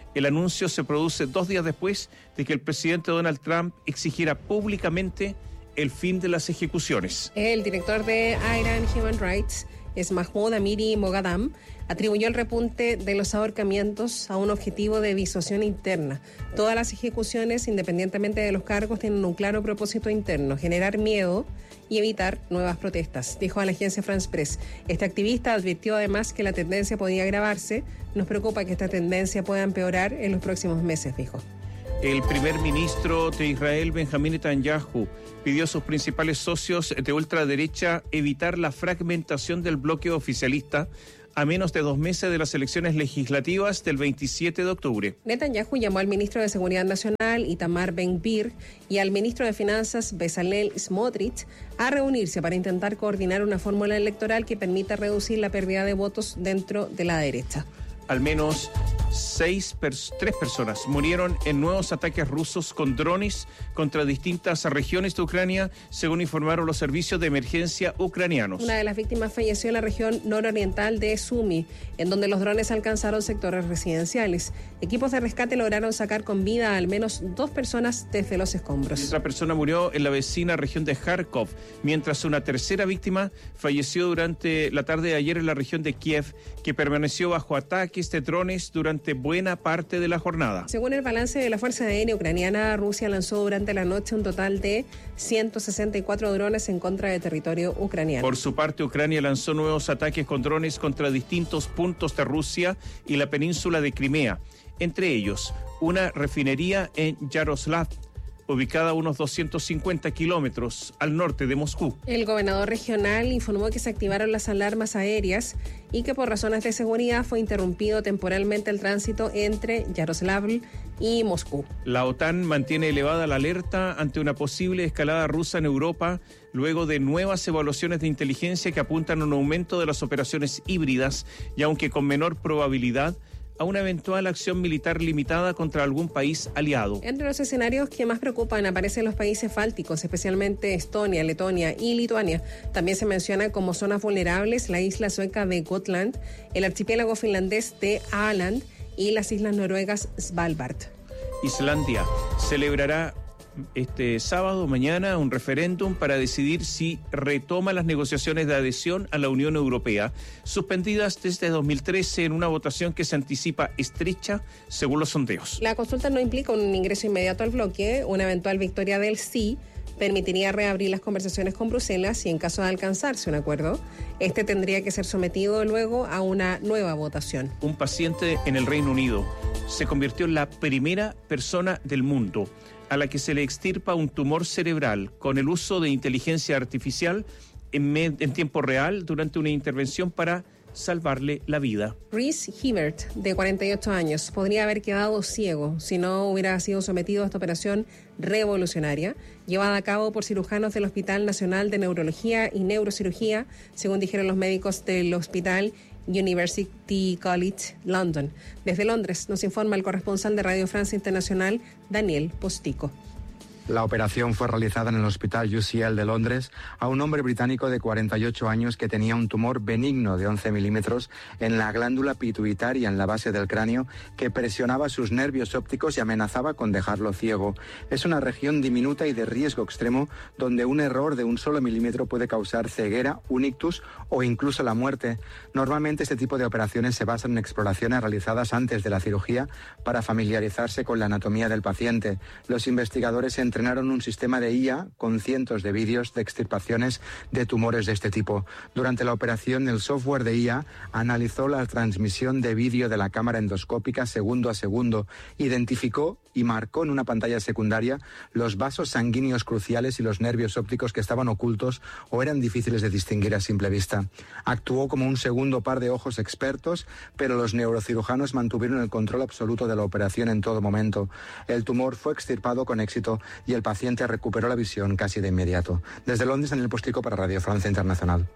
El anuncio se produce dos días después de que el presidente Donald Trump exigiera públicamente el fin de las ejecuciones. El director de Iran Human Rights, es Mahmoud Amiri Moghadam, atribuyó el repunte de los ahorcamientos a un objetivo de disuasión interna. Todas las ejecuciones, independientemente de los cargos, tienen un claro propósito interno: generar miedo y evitar nuevas protestas, dijo a la agencia France Press. Este activista advirtió además que la tendencia podía agravarse. Nos preocupa que esta tendencia pueda empeorar en los próximos meses, dijo. El primer ministro de Israel, Benjamín Netanyahu, pidió a sus principales socios de ultraderecha evitar la fragmentación del bloque oficialista a menos de dos meses de las elecciones legislativas del veintisiete de octubre. Netanyahu llamó al ministro de Seguridad Nacional, Itamar Ben-Gvir, y al ministro de Finanzas, Bezalel Smotrich, a reunirse para intentar coordinar una fórmula electoral que permita reducir la pérdida de votos dentro de la derecha. Al menos seis pers- tres personas murieron en nuevos ataques rusos con drones contra distintas regiones de Ucrania, según informaron los servicios de emergencia ucranianos. Una de las víctimas falleció en la región nororiental de Sumy, en donde los drones alcanzaron sectores residenciales. Equipos de rescate lograron sacar con vida a al menos dos personas desde los escombros. Otra persona murió en la vecina región de Kharkov, mientras una tercera víctima falleció durante la tarde de ayer en la región de Kiev, que permaneció bajo ataques de drones durante buena parte de la jornada. Según el balance de la Fuerza Aérea Ucraniana, Rusia lanzó durante la noche un total de ciento sesenta y cuatro drones en contra de territorio ucraniano. Por su parte, Ucrania lanzó nuevos ataques con drones contra distintos puntos de Rusia y la península de Crimea, entre ellos una refinería en Yaroslav, ubicada a unos doscientos cincuenta kilómetros al norte de Moscú. El gobernador regional informó que se activaron las alarmas aéreas y que por razones de seguridad fue interrumpido temporalmente el tránsito entre Yaroslavl y Moscú. La OTAN mantiene elevada la alerta ante una posible escalada rusa en Europa, luego de nuevas evaluaciones de inteligencia que apuntan a un aumento de las operaciones híbridas y, aunque con menor probabilidad, a una eventual acción militar limitada contra algún país aliado. Entre los escenarios que más preocupan aparecen los países bálticos, especialmente Estonia, Letonia y Lituania. También se menciona como zonas vulnerables la isla sueca de Gotland, el archipiélago finlandés de Åland y las islas noruegas Svalbard. Islandia celebrará este sábado, mañana, un referéndum para decidir si retoma las negociaciones de adhesión a la Unión Europea, suspendidas desde dos mil trece en una votación que se anticipa estrecha según los sondeos. La consulta no implica un ingreso inmediato al bloque. Una eventual victoria del sí permitiría reabrir las conversaciones con Bruselas y, en caso de alcanzarse un acuerdo, este tendría que ser sometido luego a una nueva votación. Un paciente en el Reino Unido se convirtió en la primera persona del mundo a la que se le extirpa un tumor cerebral con el uso de inteligencia artificial en, me- en tiempo real durante una intervención para salvarle la vida. Rhys Hibbert, de cuarenta y ocho años, podría haber quedado ciego si no hubiera sido sometido a esta operación revolucionaria, llevada a cabo por cirujanos del Hospital Nacional de Neurología y Neurocirugía, según dijeron los médicos del Hospital University College London. Desde Londres nos informa el corresponsal de Radio Francia Internacional, Daniel Postico. La operación fue realizada en el Hospital U C L de Londres a un hombre británico de cuarenta y ocho años que tenía un tumor benigno de once milímetros en la glándula pituitaria en la base del cráneo que presionaba sus nervios ópticos y amenazaba con dejarlo ciego. Es una región diminuta y de riesgo extremo donde un error de un solo milímetro puede causar ceguera, un ictus o incluso la muerte. Normalmente este tipo de operaciones se basan en exploraciones realizadas antes de la cirugía para familiarizarse con la anatomía del paciente. Los investigadores entre Entrenaron un sistema de I A con cientos de vídeos de extirpaciones de tumores de este tipo. Durante la operación, el software de I A analizó la transmisión de vídeo de la cámara endoscópica segundo a segundo, identificó y marcó en una pantalla secundaria los vasos sanguíneos cruciales y los nervios ópticos que estaban ocultos o eran difíciles de distinguir a simple vista. Actuó como un segundo par de ojos expertos, pero los neurocirujanos mantuvieron el control absoluto de la operación en todo momento. El tumor fue extirpado con éxito y el paciente recuperó la visión casi de inmediato. Desde Londres, Daniel Postico para Radio Francia Internacional.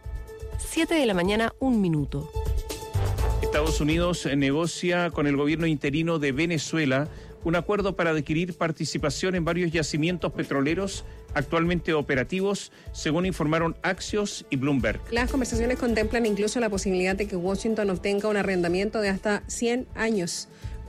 siete de la mañana, un minuto. Estados Unidos negocia con el gobierno interino de Venezuela un acuerdo para adquirir participación en varios yacimientos petroleros actualmente operativos, según informaron Axios y Bloomberg. Las conversaciones contemplan incluso la posibilidad de que Washington obtenga un arrendamiento de hasta cien años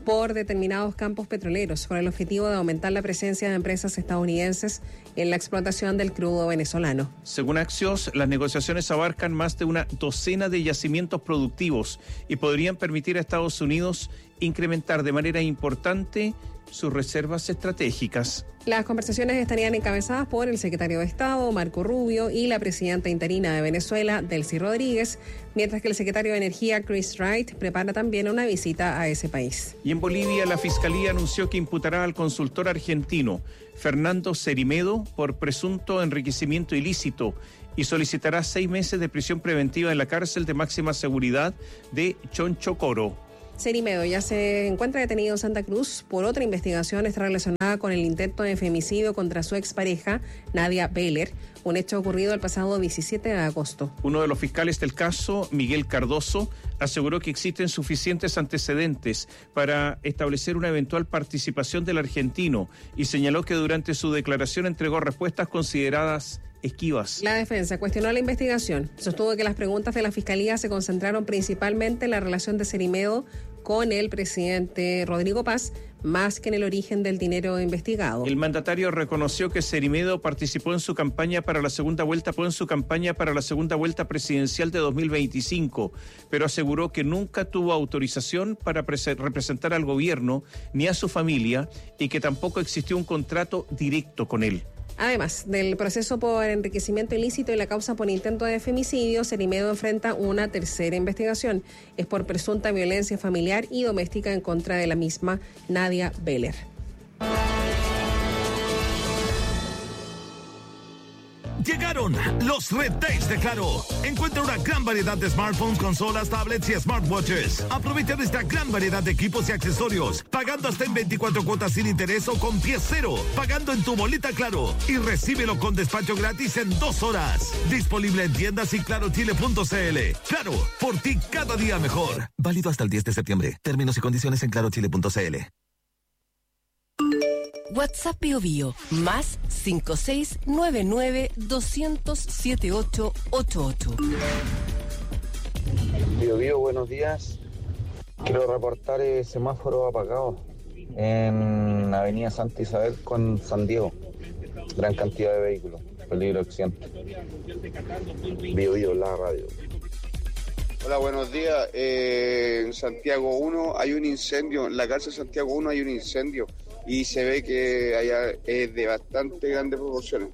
por determinados campos petroleros, con el objetivo de aumentar la presencia de empresas estadounidenses en la explotación del crudo venezolano. Según Axios, las negociaciones abarcan más de una docena de yacimientos productivos y podrían permitir a Estados Unidos incrementar de manera importante sus reservas estratégicas. Las conversaciones estarían encabezadas por el secretario de Estado, Marco Rubio, y la presidenta interina de Venezuela, Delcy Rodríguez, mientras que el secretario de Energía, Chris Wright, prepara también una visita a ese país. Y en Bolivia, la Fiscalía anunció que imputará al consultor argentino, Fernando Cerimedo, por presunto enriquecimiento ilícito y solicitará seis meses de prisión preventiva en la cárcel de máxima seguridad de Chonchocoro. Cerimedo ya se encuentra detenido en Santa Cruz por otra investigación está relacionada con el intento de femicidio contra su expareja, Nadia Beller, un hecho ocurrido el pasado diecisiete de agosto. Uno de los fiscales del caso, Miguel Cardoso, aseguró que existen suficientes antecedentes para establecer una eventual participación del argentino y señaló que durante su declaración entregó respuestas consideradas esquivas. La defensa cuestionó la investigación. Sostuvo que las preguntas de la Fiscalía se concentraron principalmente en la relación de Cerimedo con el presidente Rodrigo Paz, más que en el origen del dinero investigado. El mandatario reconoció que Cerimedo participó en su campaña para la segunda vuelta, en su campaña para la segunda vuelta presidencial de dos mil veinticinco, pero aseguró que nunca tuvo autorización para representar al gobierno ni a su familia y que tampoco existió un contrato directo con él. Además del proceso por enriquecimiento ilícito y la causa por intento de femicidio, Cerimedo enfrenta una tercera investigación. Es por presunta violencia familiar y doméstica en contra de la misma Nadia Beller. Llegaron los Red Days de Claro. Encuentra una gran variedad de smartphones, consolas, tablets y smartwatches. Aprovecha de esta gran variedad de equipos y accesorios, pagando hasta en veinticuatro cuotas sin interés o con pie cero, pagando en tu boleta Claro y recíbelo con despacho gratis en dos horas. Disponible en tiendas y claro chile punto c l. Claro, por ti cada día mejor. Válido hasta el diez de septiembre. Términos y condiciones en claro chile punto c l. WhatsApp Bio Bio, más cinco seis nueve nueve doscientos setenta y ocho ochenta y ocho. Bio Bio, buenos días. Quiero reportar el semáforo apagado en Avenida Santa Isabel con San Diego. Gran cantidad de vehículos, peligro de accidente. Bio Bio, la radio. Hola, buenos días. Eh, en Santiago uno hay un incendio, en la cárcel Santiago uno hay un incendio. Y se ve que allá es de bastante grandes proporciones.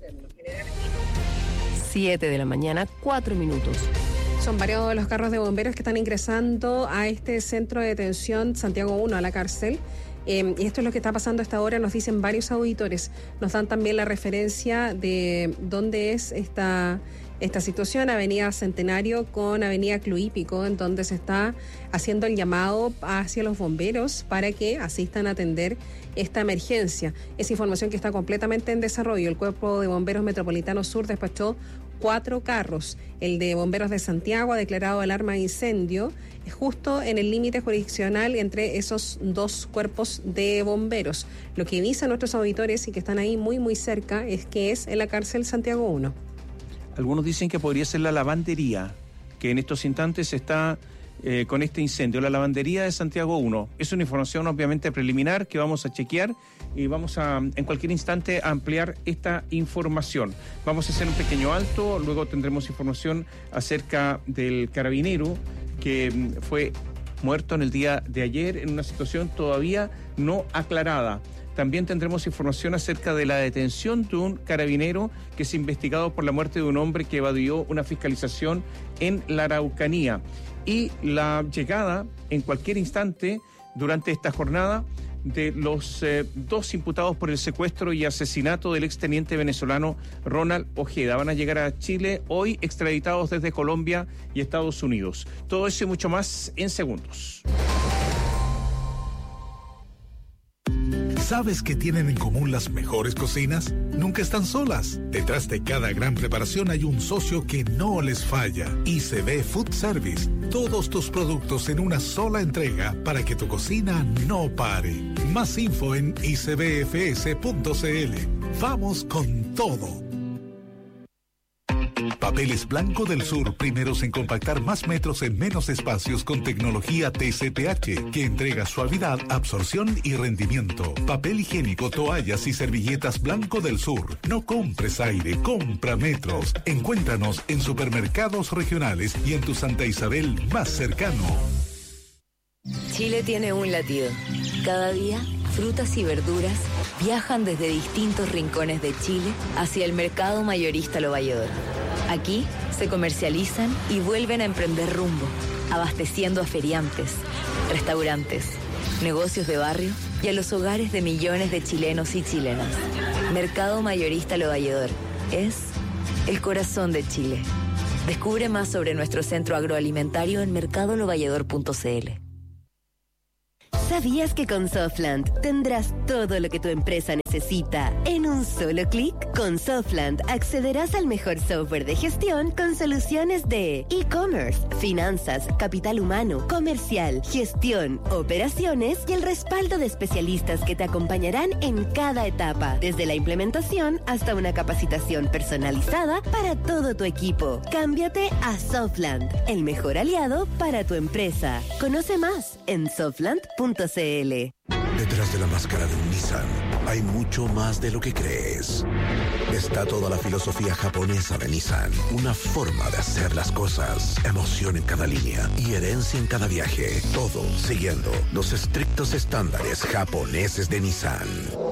siete de la mañana, cuatro minutos. Son varios de los carros de bomberos que están ingresando a este centro de detención Santiago uno, a la cárcel. Eh, y esto es lo que está pasando hasta ahora, nos dicen varios auditores. Nos dan también la referencia de dónde es esta... Esta situación, Avenida Centenario con Avenida Cluípico, en donde se está haciendo el llamado hacia los bomberos para que asistan a atender esta emergencia. Esa información que está completamente en desarrollo. El Cuerpo de Bomberos Metropolitano Sur despachó cuatro carros. El de Bomberos de Santiago ha declarado alarma de incendio justo en el límite jurisdiccional entre esos dos cuerpos de bomberos. Lo que dicen nuestros auditores y que están ahí muy muy cerca es que es en la cárcel Santiago uno. Algunos dicen que podría ser la lavandería, que en estos instantes está eh, con este incendio, la lavandería de Santiago uno. Es una información obviamente preliminar que vamos a chequear y vamos a en cualquier instante a ampliar esta información. Vamos a hacer un pequeño alto, luego tendremos información acerca del carabinero que fue muerto en el día de ayer en una situación todavía no aclarada. También tendremos información acerca de la detención de un carabinero que es investigado por la muerte de un hombre que evadió una fiscalización en la Araucanía. Y la llegada en cualquier instante durante esta jornada de los eh, dos imputados por el secuestro y asesinato del exteniente venezolano Ronald Ojeda. Van a llegar a Chile hoy extraditados desde Colombia y Estados Unidos. Todo eso y mucho más en segundos. ¿Sabes qué tienen en común las mejores cocinas? Nunca están solas. Detrás de cada gran preparación hay un socio que no les falla. I C B Food Service. Todos tus productos en una sola entrega para que tu cocina no pare. Más info en i c b f s punto c l. Vamos con todo. Papeles Blanco del Sur, primeros en compactar más metros en menos espacios con tecnología T C P H, que entrega suavidad, absorción y rendimiento. Papel higiénico, toallas y servilletas Blanco del Sur. No compres aire, compra metros. Encuéntranos en supermercados regionales y en tu Santa Isabel más cercano. Chile tiene un latido. Cada día, frutas y verduras viajan desde distintos rincones de Chile hacia el mercado mayorista Lo Valledor. Aquí se comercializan y vuelven a emprender rumbo, abasteciendo a feriantes, restaurantes, negocios de barrio y a los hogares de millones de chilenos y chilenas. Mercado mayorista Lo Valledor es el corazón de Chile. Descubre más sobre nuestro centro agroalimentario en mercado lo valledor punto c l. ¿Sabías que con Softland tendrás todo lo que tu empresa necesita en un solo clic? Con Softland accederás al mejor software de gestión con soluciones de e-commerce, finanzas, capital humano, comercial, gestión, operaciones y el respaldo de especialistas que te acompañarán en cada etapa, desde la implementación hasta una capacitación personalizada para todo tu equipo. Cámbiate a Softland, el mejor aliado para tu empresa. Conoce más en softland punto c l. Detrás de la máscara de un Nissan hay mucho más de lo que crees. Está toda la filosofía japonesa de Nissan, una forma de hacer las cosas, emoción en cada línea y herencia en cada viaje, todo siguiendo los estrictos estándares japoneses de Nissan.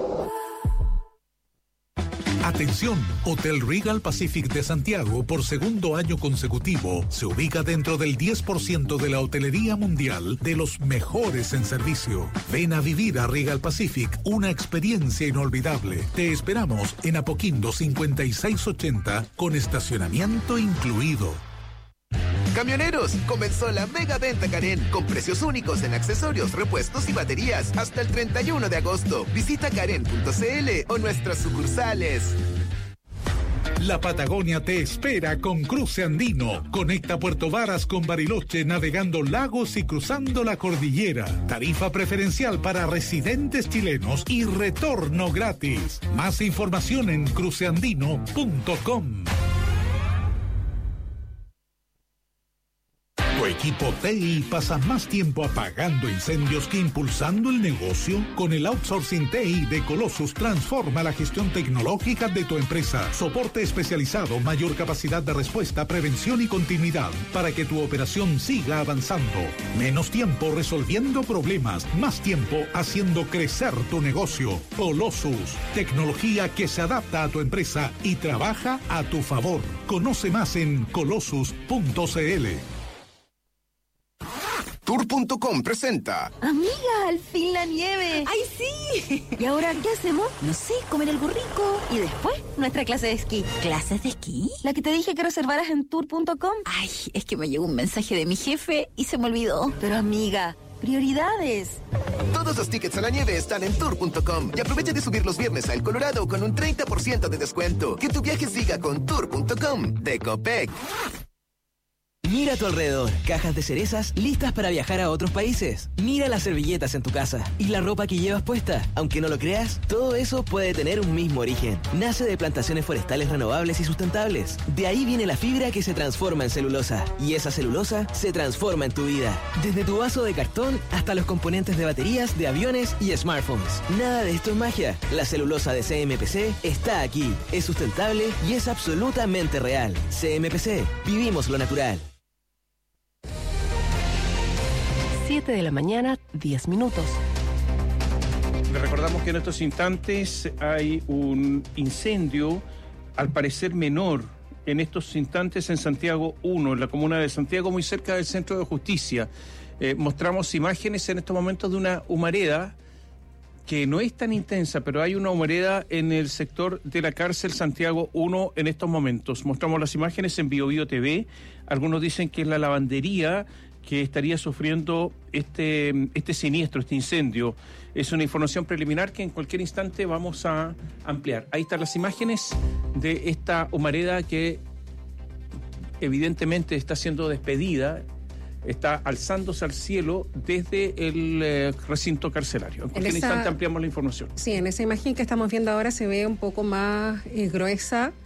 Atención, Hotel Regal Pacific de Santiago, por segundo año consecutivo, se ubica dentro del diez por ciento de la hotelería mundial de los mejores en servicio. Ven a vivir a Regal Pacific una experiencia inolvidable. Te esperamos en Apoquindo cincuenta y seis ochenta con estacionamiento incluido. Camioneros, comenzó la mega venta Karen con precios únicos en accesorios, repuestos y baterías hasta el treinta y uno de agosto. Visita karen punto c l o nuestras sucursales. La Patagonia te espera con Cruce Andino. Conecta Puerto Varas con Bariloche navegando lagos y cruzando la cordillera. Tarifa preferencial para residentes chilenos y retorno gratis. Más información en cruce andino punto com. Tu equipo T I pasa más tiempo apagando incendios que impulsando el negocio. Con el outsourcing T I de Colossus, transforma la gestión tecnológica de tu empresa. Soporte especializado, mayor capacidad de respuesta, prevención y continuidad para que tu operación siga avanzando. Menos tiempo resolviendo problemas, más tiempo haciendo crecer tu negocio. Colossus, tecnología que se adapta a tu empresa y trabaja a tu favor. Conoce más en colossus punto c l. Tour punto com presenta. Amiga, al fin la nieve. ¡Ay, sí! ¿Y ahora qué hacemos? No sé, comer algo rico. Y después, nuestra clase de esquí. ¿Clases de esquí? La que te dije que reservaras en tour punto com. Ay, es que me llegó un mensaje de mi jefe y se me olvidó. Pero amiga, prioridades. Todos los tickets a la nieve están en tour punto com y aprovecha de subir los viernes a El Colorado con un treinta por ciento de descuento. Que tu viaje siga con tour punto com de Copec. Mira a tu alrededor, cajas de cerezas listas para viajar a otros países. Mira las servilletas en tu casa y la ropa que llevas puesta. Aunque no lo creas, todo eso puede tener un mismo origen. Nace de plantaciones forestales renovables y sustentables. De ahí viene la fibra que se transforma en celulosa. Y esa celulosa se transforma en tu vida. Desde tu vaso de cartón hasta los componentes de baterías, de aviones y smartphones. Nada de esto es magia. La celulosa de C M P C está aquí. Es sustentable y es absolutamente real. C M P C. Vivimos lo natural. siete de la mañana, diez minutos. Le recordamos que en estos instantes hay un incendio, al parecer menor, en estos instantes en Santiago uno, en la comuna de Santiago, muy cerca del Centro de Justicia. Eh, mostramos imágenes en estos momentos de una humareda que no es tan intensa, pero hay una humareda en el sector de la cárcel Santiago uno en estos momentos. Mostramos las imágenes en Bio Bio T V. Algunos dicen que es la lavandería que estaría sufriendo este, este siniestro, este incendio. Es una información preliminar que en cualquier instante vamos a ampliar. Ahí están las imágenes de esta humareda que evidentemente está siendo despedida, está alzándose al cielo desde el eh, recinto carcelario. En cualquier en esa, instante ampliamos la información. Sí, en esa imagen que estamos viendo ahora se ve un poco más eh, gruesa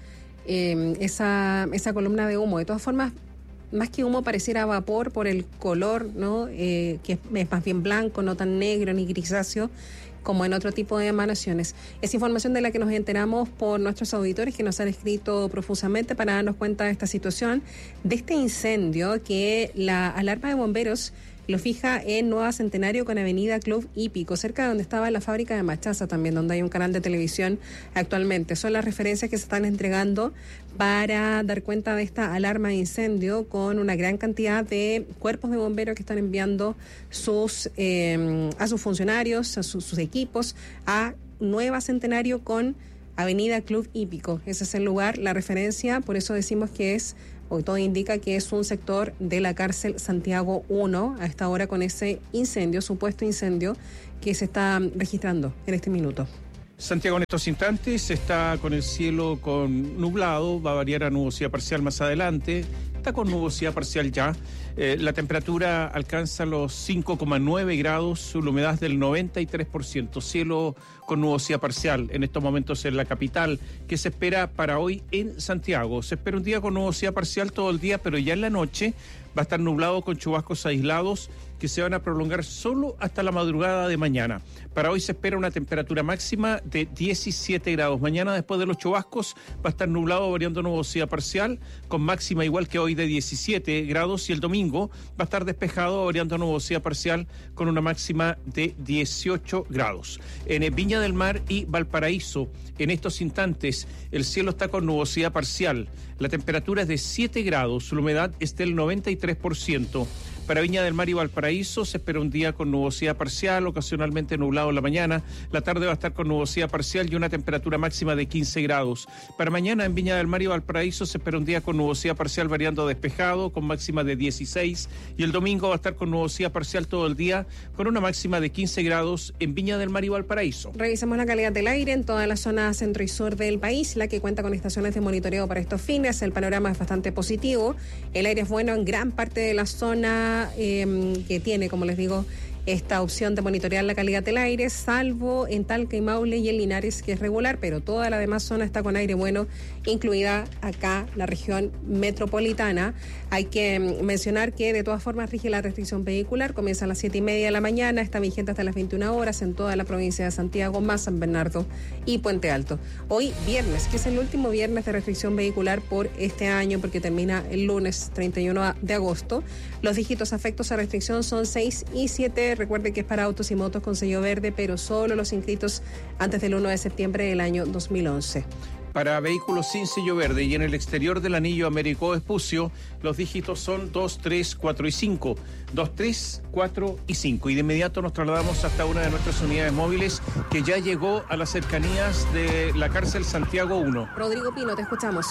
eh, esa, esa columna de humo. De todas formas, más que humo pareciera vapor por el color, ¿no? Eh, que es, es más bien blanco, no tan negro ni grisáceo como en otro tipo de emanaciones. Es información de la que nos enteramos por nuestros auditores que nos han escrito profusamente para darnos cuenta de esta situación, de este incendio que la alarma de bomberos lo fija en Nueva Centenario con Avenida Club Hípico, cerca de donde estaba la fábrica de Machaza también, donde hay un canal de televisión actualmente. Son las referencias que se están entregando para dar cuenta de esta alarma de incendio, con una gran cantidad de cuerpos de bomberos que están enviando sus eh, a sus funcionarios, a sus, sus equipos, a Nueva Centenario con Avenida Club Hípico. Ese es el lugar, la referencia, por eso decimos que es, hoy todo indica que es un sector de la cárcel Santiago uno, a esta hora con ese incendio, supuesto incendio, que se está registrando en este minuto. Santiago en estos instantes está con el cielo con nublado, va a variar a nubosidad parcial más adelante, está con nubosidad parcial ya. Eh, la temperatura alcanza los cinco coma nueve grados, la humedad del noventa y tres por ciento, cielo con nubosidad parcial en estos momentos en la capital. ¿Qué se espera para hoy en Santiago? Se espera un día con nubosidad parcial todo el día, pero ya en la noche va a estar nublado con chubascos aislados que se van a prolongar solo hasta la madrugada de mañana. Para hoy se espera una temperatura máxima de diecisiete grados. Mañana, después de los chubascos, va a estar nublado, variando nubosidad parcial, con máxima igual que hoy de diecisiete grados. Y el domingo va a estar despejado, variando nubosidad parcial, con una máxima de dieciocho grados. En Viña del Mar y Valparaíso, en estos instantes, el cielo está con nubosidad parcial. La temperatura es de siete grados, la humedad es del noventa y tres por ciento. Para Viña del Mar y Valparaíso se espera un día con nubosidad parcial, ocasionalmente nublado en la mañana. La tarde va a estar con nubosidad parcial y una temperatura máxima de quince grados. Para mañana en Viña del Mar y Valparaíso se espera un día con nubosidad parcial variando despejado, con máxima de dieciséis. Y el domingo va a estar con nubosidad parcial todo el día, con una máxima de quince grados en Viña del Mar y Valparaíso. Revisamos la calidad del aire en toda la zona centro y sur del país, la que cuenta con estaciones de monitoreo para estos fines. El panorama es bastante positivo. El aire es bueno en gran parte de la zona Eh, que tiene, como les digo, esta opción de monitorear la calidad del aire, salvo en Talca y Maule y en Linares, que es regular, pero toda la demás zona está con aire bueno, incluida acá la región metropolitana. Hay que mencionar que de todas formas rige la restricción vehicular, comienza a las siete y media de la mañana, está vigente hasta las veintiuna horas en toda la provincia de Santiago, más San Bernardo y Puente Alto. Hoy viernes, que es el último viernes de restricción vehicular por este año, porque termina el lunes treinta y uno de agosto. Los dígitos afectos a restricción son seis y siete. Recuerde que es para autos y motos con sello verde, pero solo los inscritos antes del uno de septiembre del año dos mil once. Para vehículos sin sello verde y en el exterior del anillo Américo Vespucio, los dígitos son dos, tres, cuatro y cinco. dos, tres, cuatro y cinco. Y de inmediato nos trasladamos hasta una de nuestras unidades móviles que ya llegó a las cercanías de la cárcel Santiago uno. Rodrigo Pino, te escuchamos.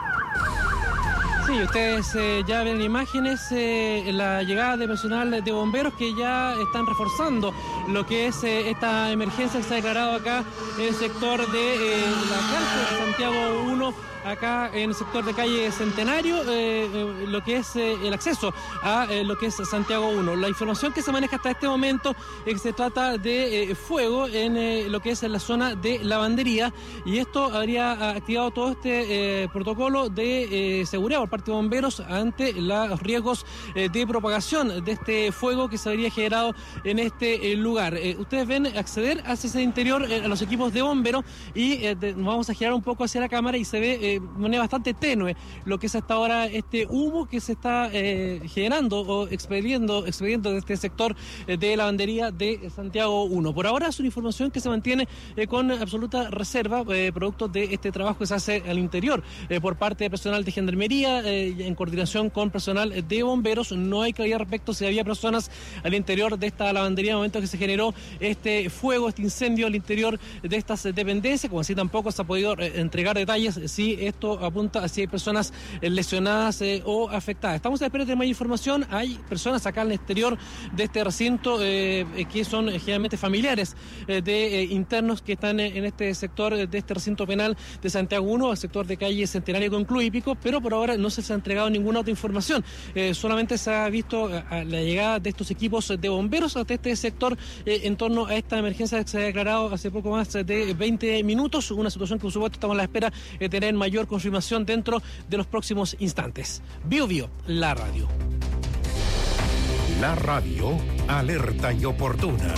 Sí, ustedes eh, ya ven imágenes, eh, la llegada de personal de bomberos que ya están reforzando lo que es eh, esta emergencia que se ha declarado acá en el sector de eh, la cárcel de Santiago uno, acá en el sector de calle Centenario, eh, eh, lo que es eh, el acceso a eh, lo que es Santiago uno. La información que se maneja hasta este momento es que se trata de eh, fuego en eh, lo que es en la zona de lavandería, y esto habría activado todo este eh, protocolo de eh, seguridad por parte de bomberos ante los riesgos eh, de propagación de este fuego que se habría generado en este eh, lugar. Eh, ustedes ven acceder hacia ese interior eh, a los equipos de bomberos y eh, de, nos vamos a girar un poco hacia la cámara y se ve eh, de manera bastante tenue lo que es hasta ahora este humo que se está eh, generando o expediendo, expediendo de este sector eh, de lavandería de Santiago uno. Por ahora es una información que se mantiene eh, con absoluta reserva, eh, producto de este trabajo que se hace al interior eh, por parte de personal de gendarmería eh, en coordinación con personal de bomberos. No hay claridad respecto si había personas al interior de esta lavandería en el momento que se generó este fuego, este incendio al interior de estas dependencias, como así tampoco se ha podido eh, entregar detalles si esto apunta a si hay personas eh, lesionadas eh, o afectadas. Estamos a la espera de más información. Hay personas acá al exterior de este recinto eh, que son eh, generalmente familiares eh, de eh, internos que están eh, en este sector eh, de este recinto penal de Santiago uno, el sector de calle Centenario con Club Hípico, pero por ahora no se les ha entregado ninguna otra información. Eh, solamente se ha visto eh, la llegada de estos equipos de bomberos hasta este sector eh, en torno a esta emergencia que se ha declarado hace poco más de veinte minutos, una situación que por supuesto estamos a la espera de tener mayor confirmación dentro de los próximos instantes. Bio Bio, la radio. La radio, alerta y oportuna.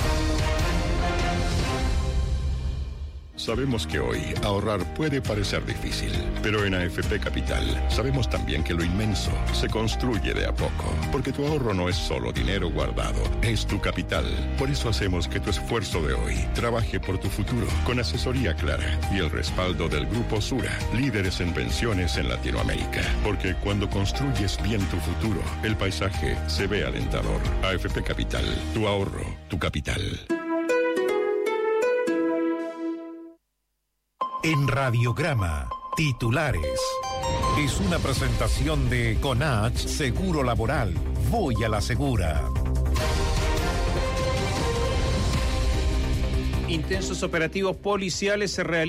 Sabemos que hoy ahorrar puede parecer difícil, pero en A F P Capital sabemos también que lo inmenso se construye de a poco, porque tu ahorro no es solo dinero guardado, es tu capital. Por eso hacemos que tu esfuerzo de hoy trabaje por tu futuro, con asesoría clara y el respaldo del Grupo Sura, líderes en pensiones en Latinoamérica. Porque cuando construyes bien tu futuro, el paisaje se ve alentador. A F P Capital, tu ahorro, tu capital. En Radiograma, titulares. Es una presentación de Conach Seguro Laboral. Voy a la segura. Intensos operativos policiales se realizan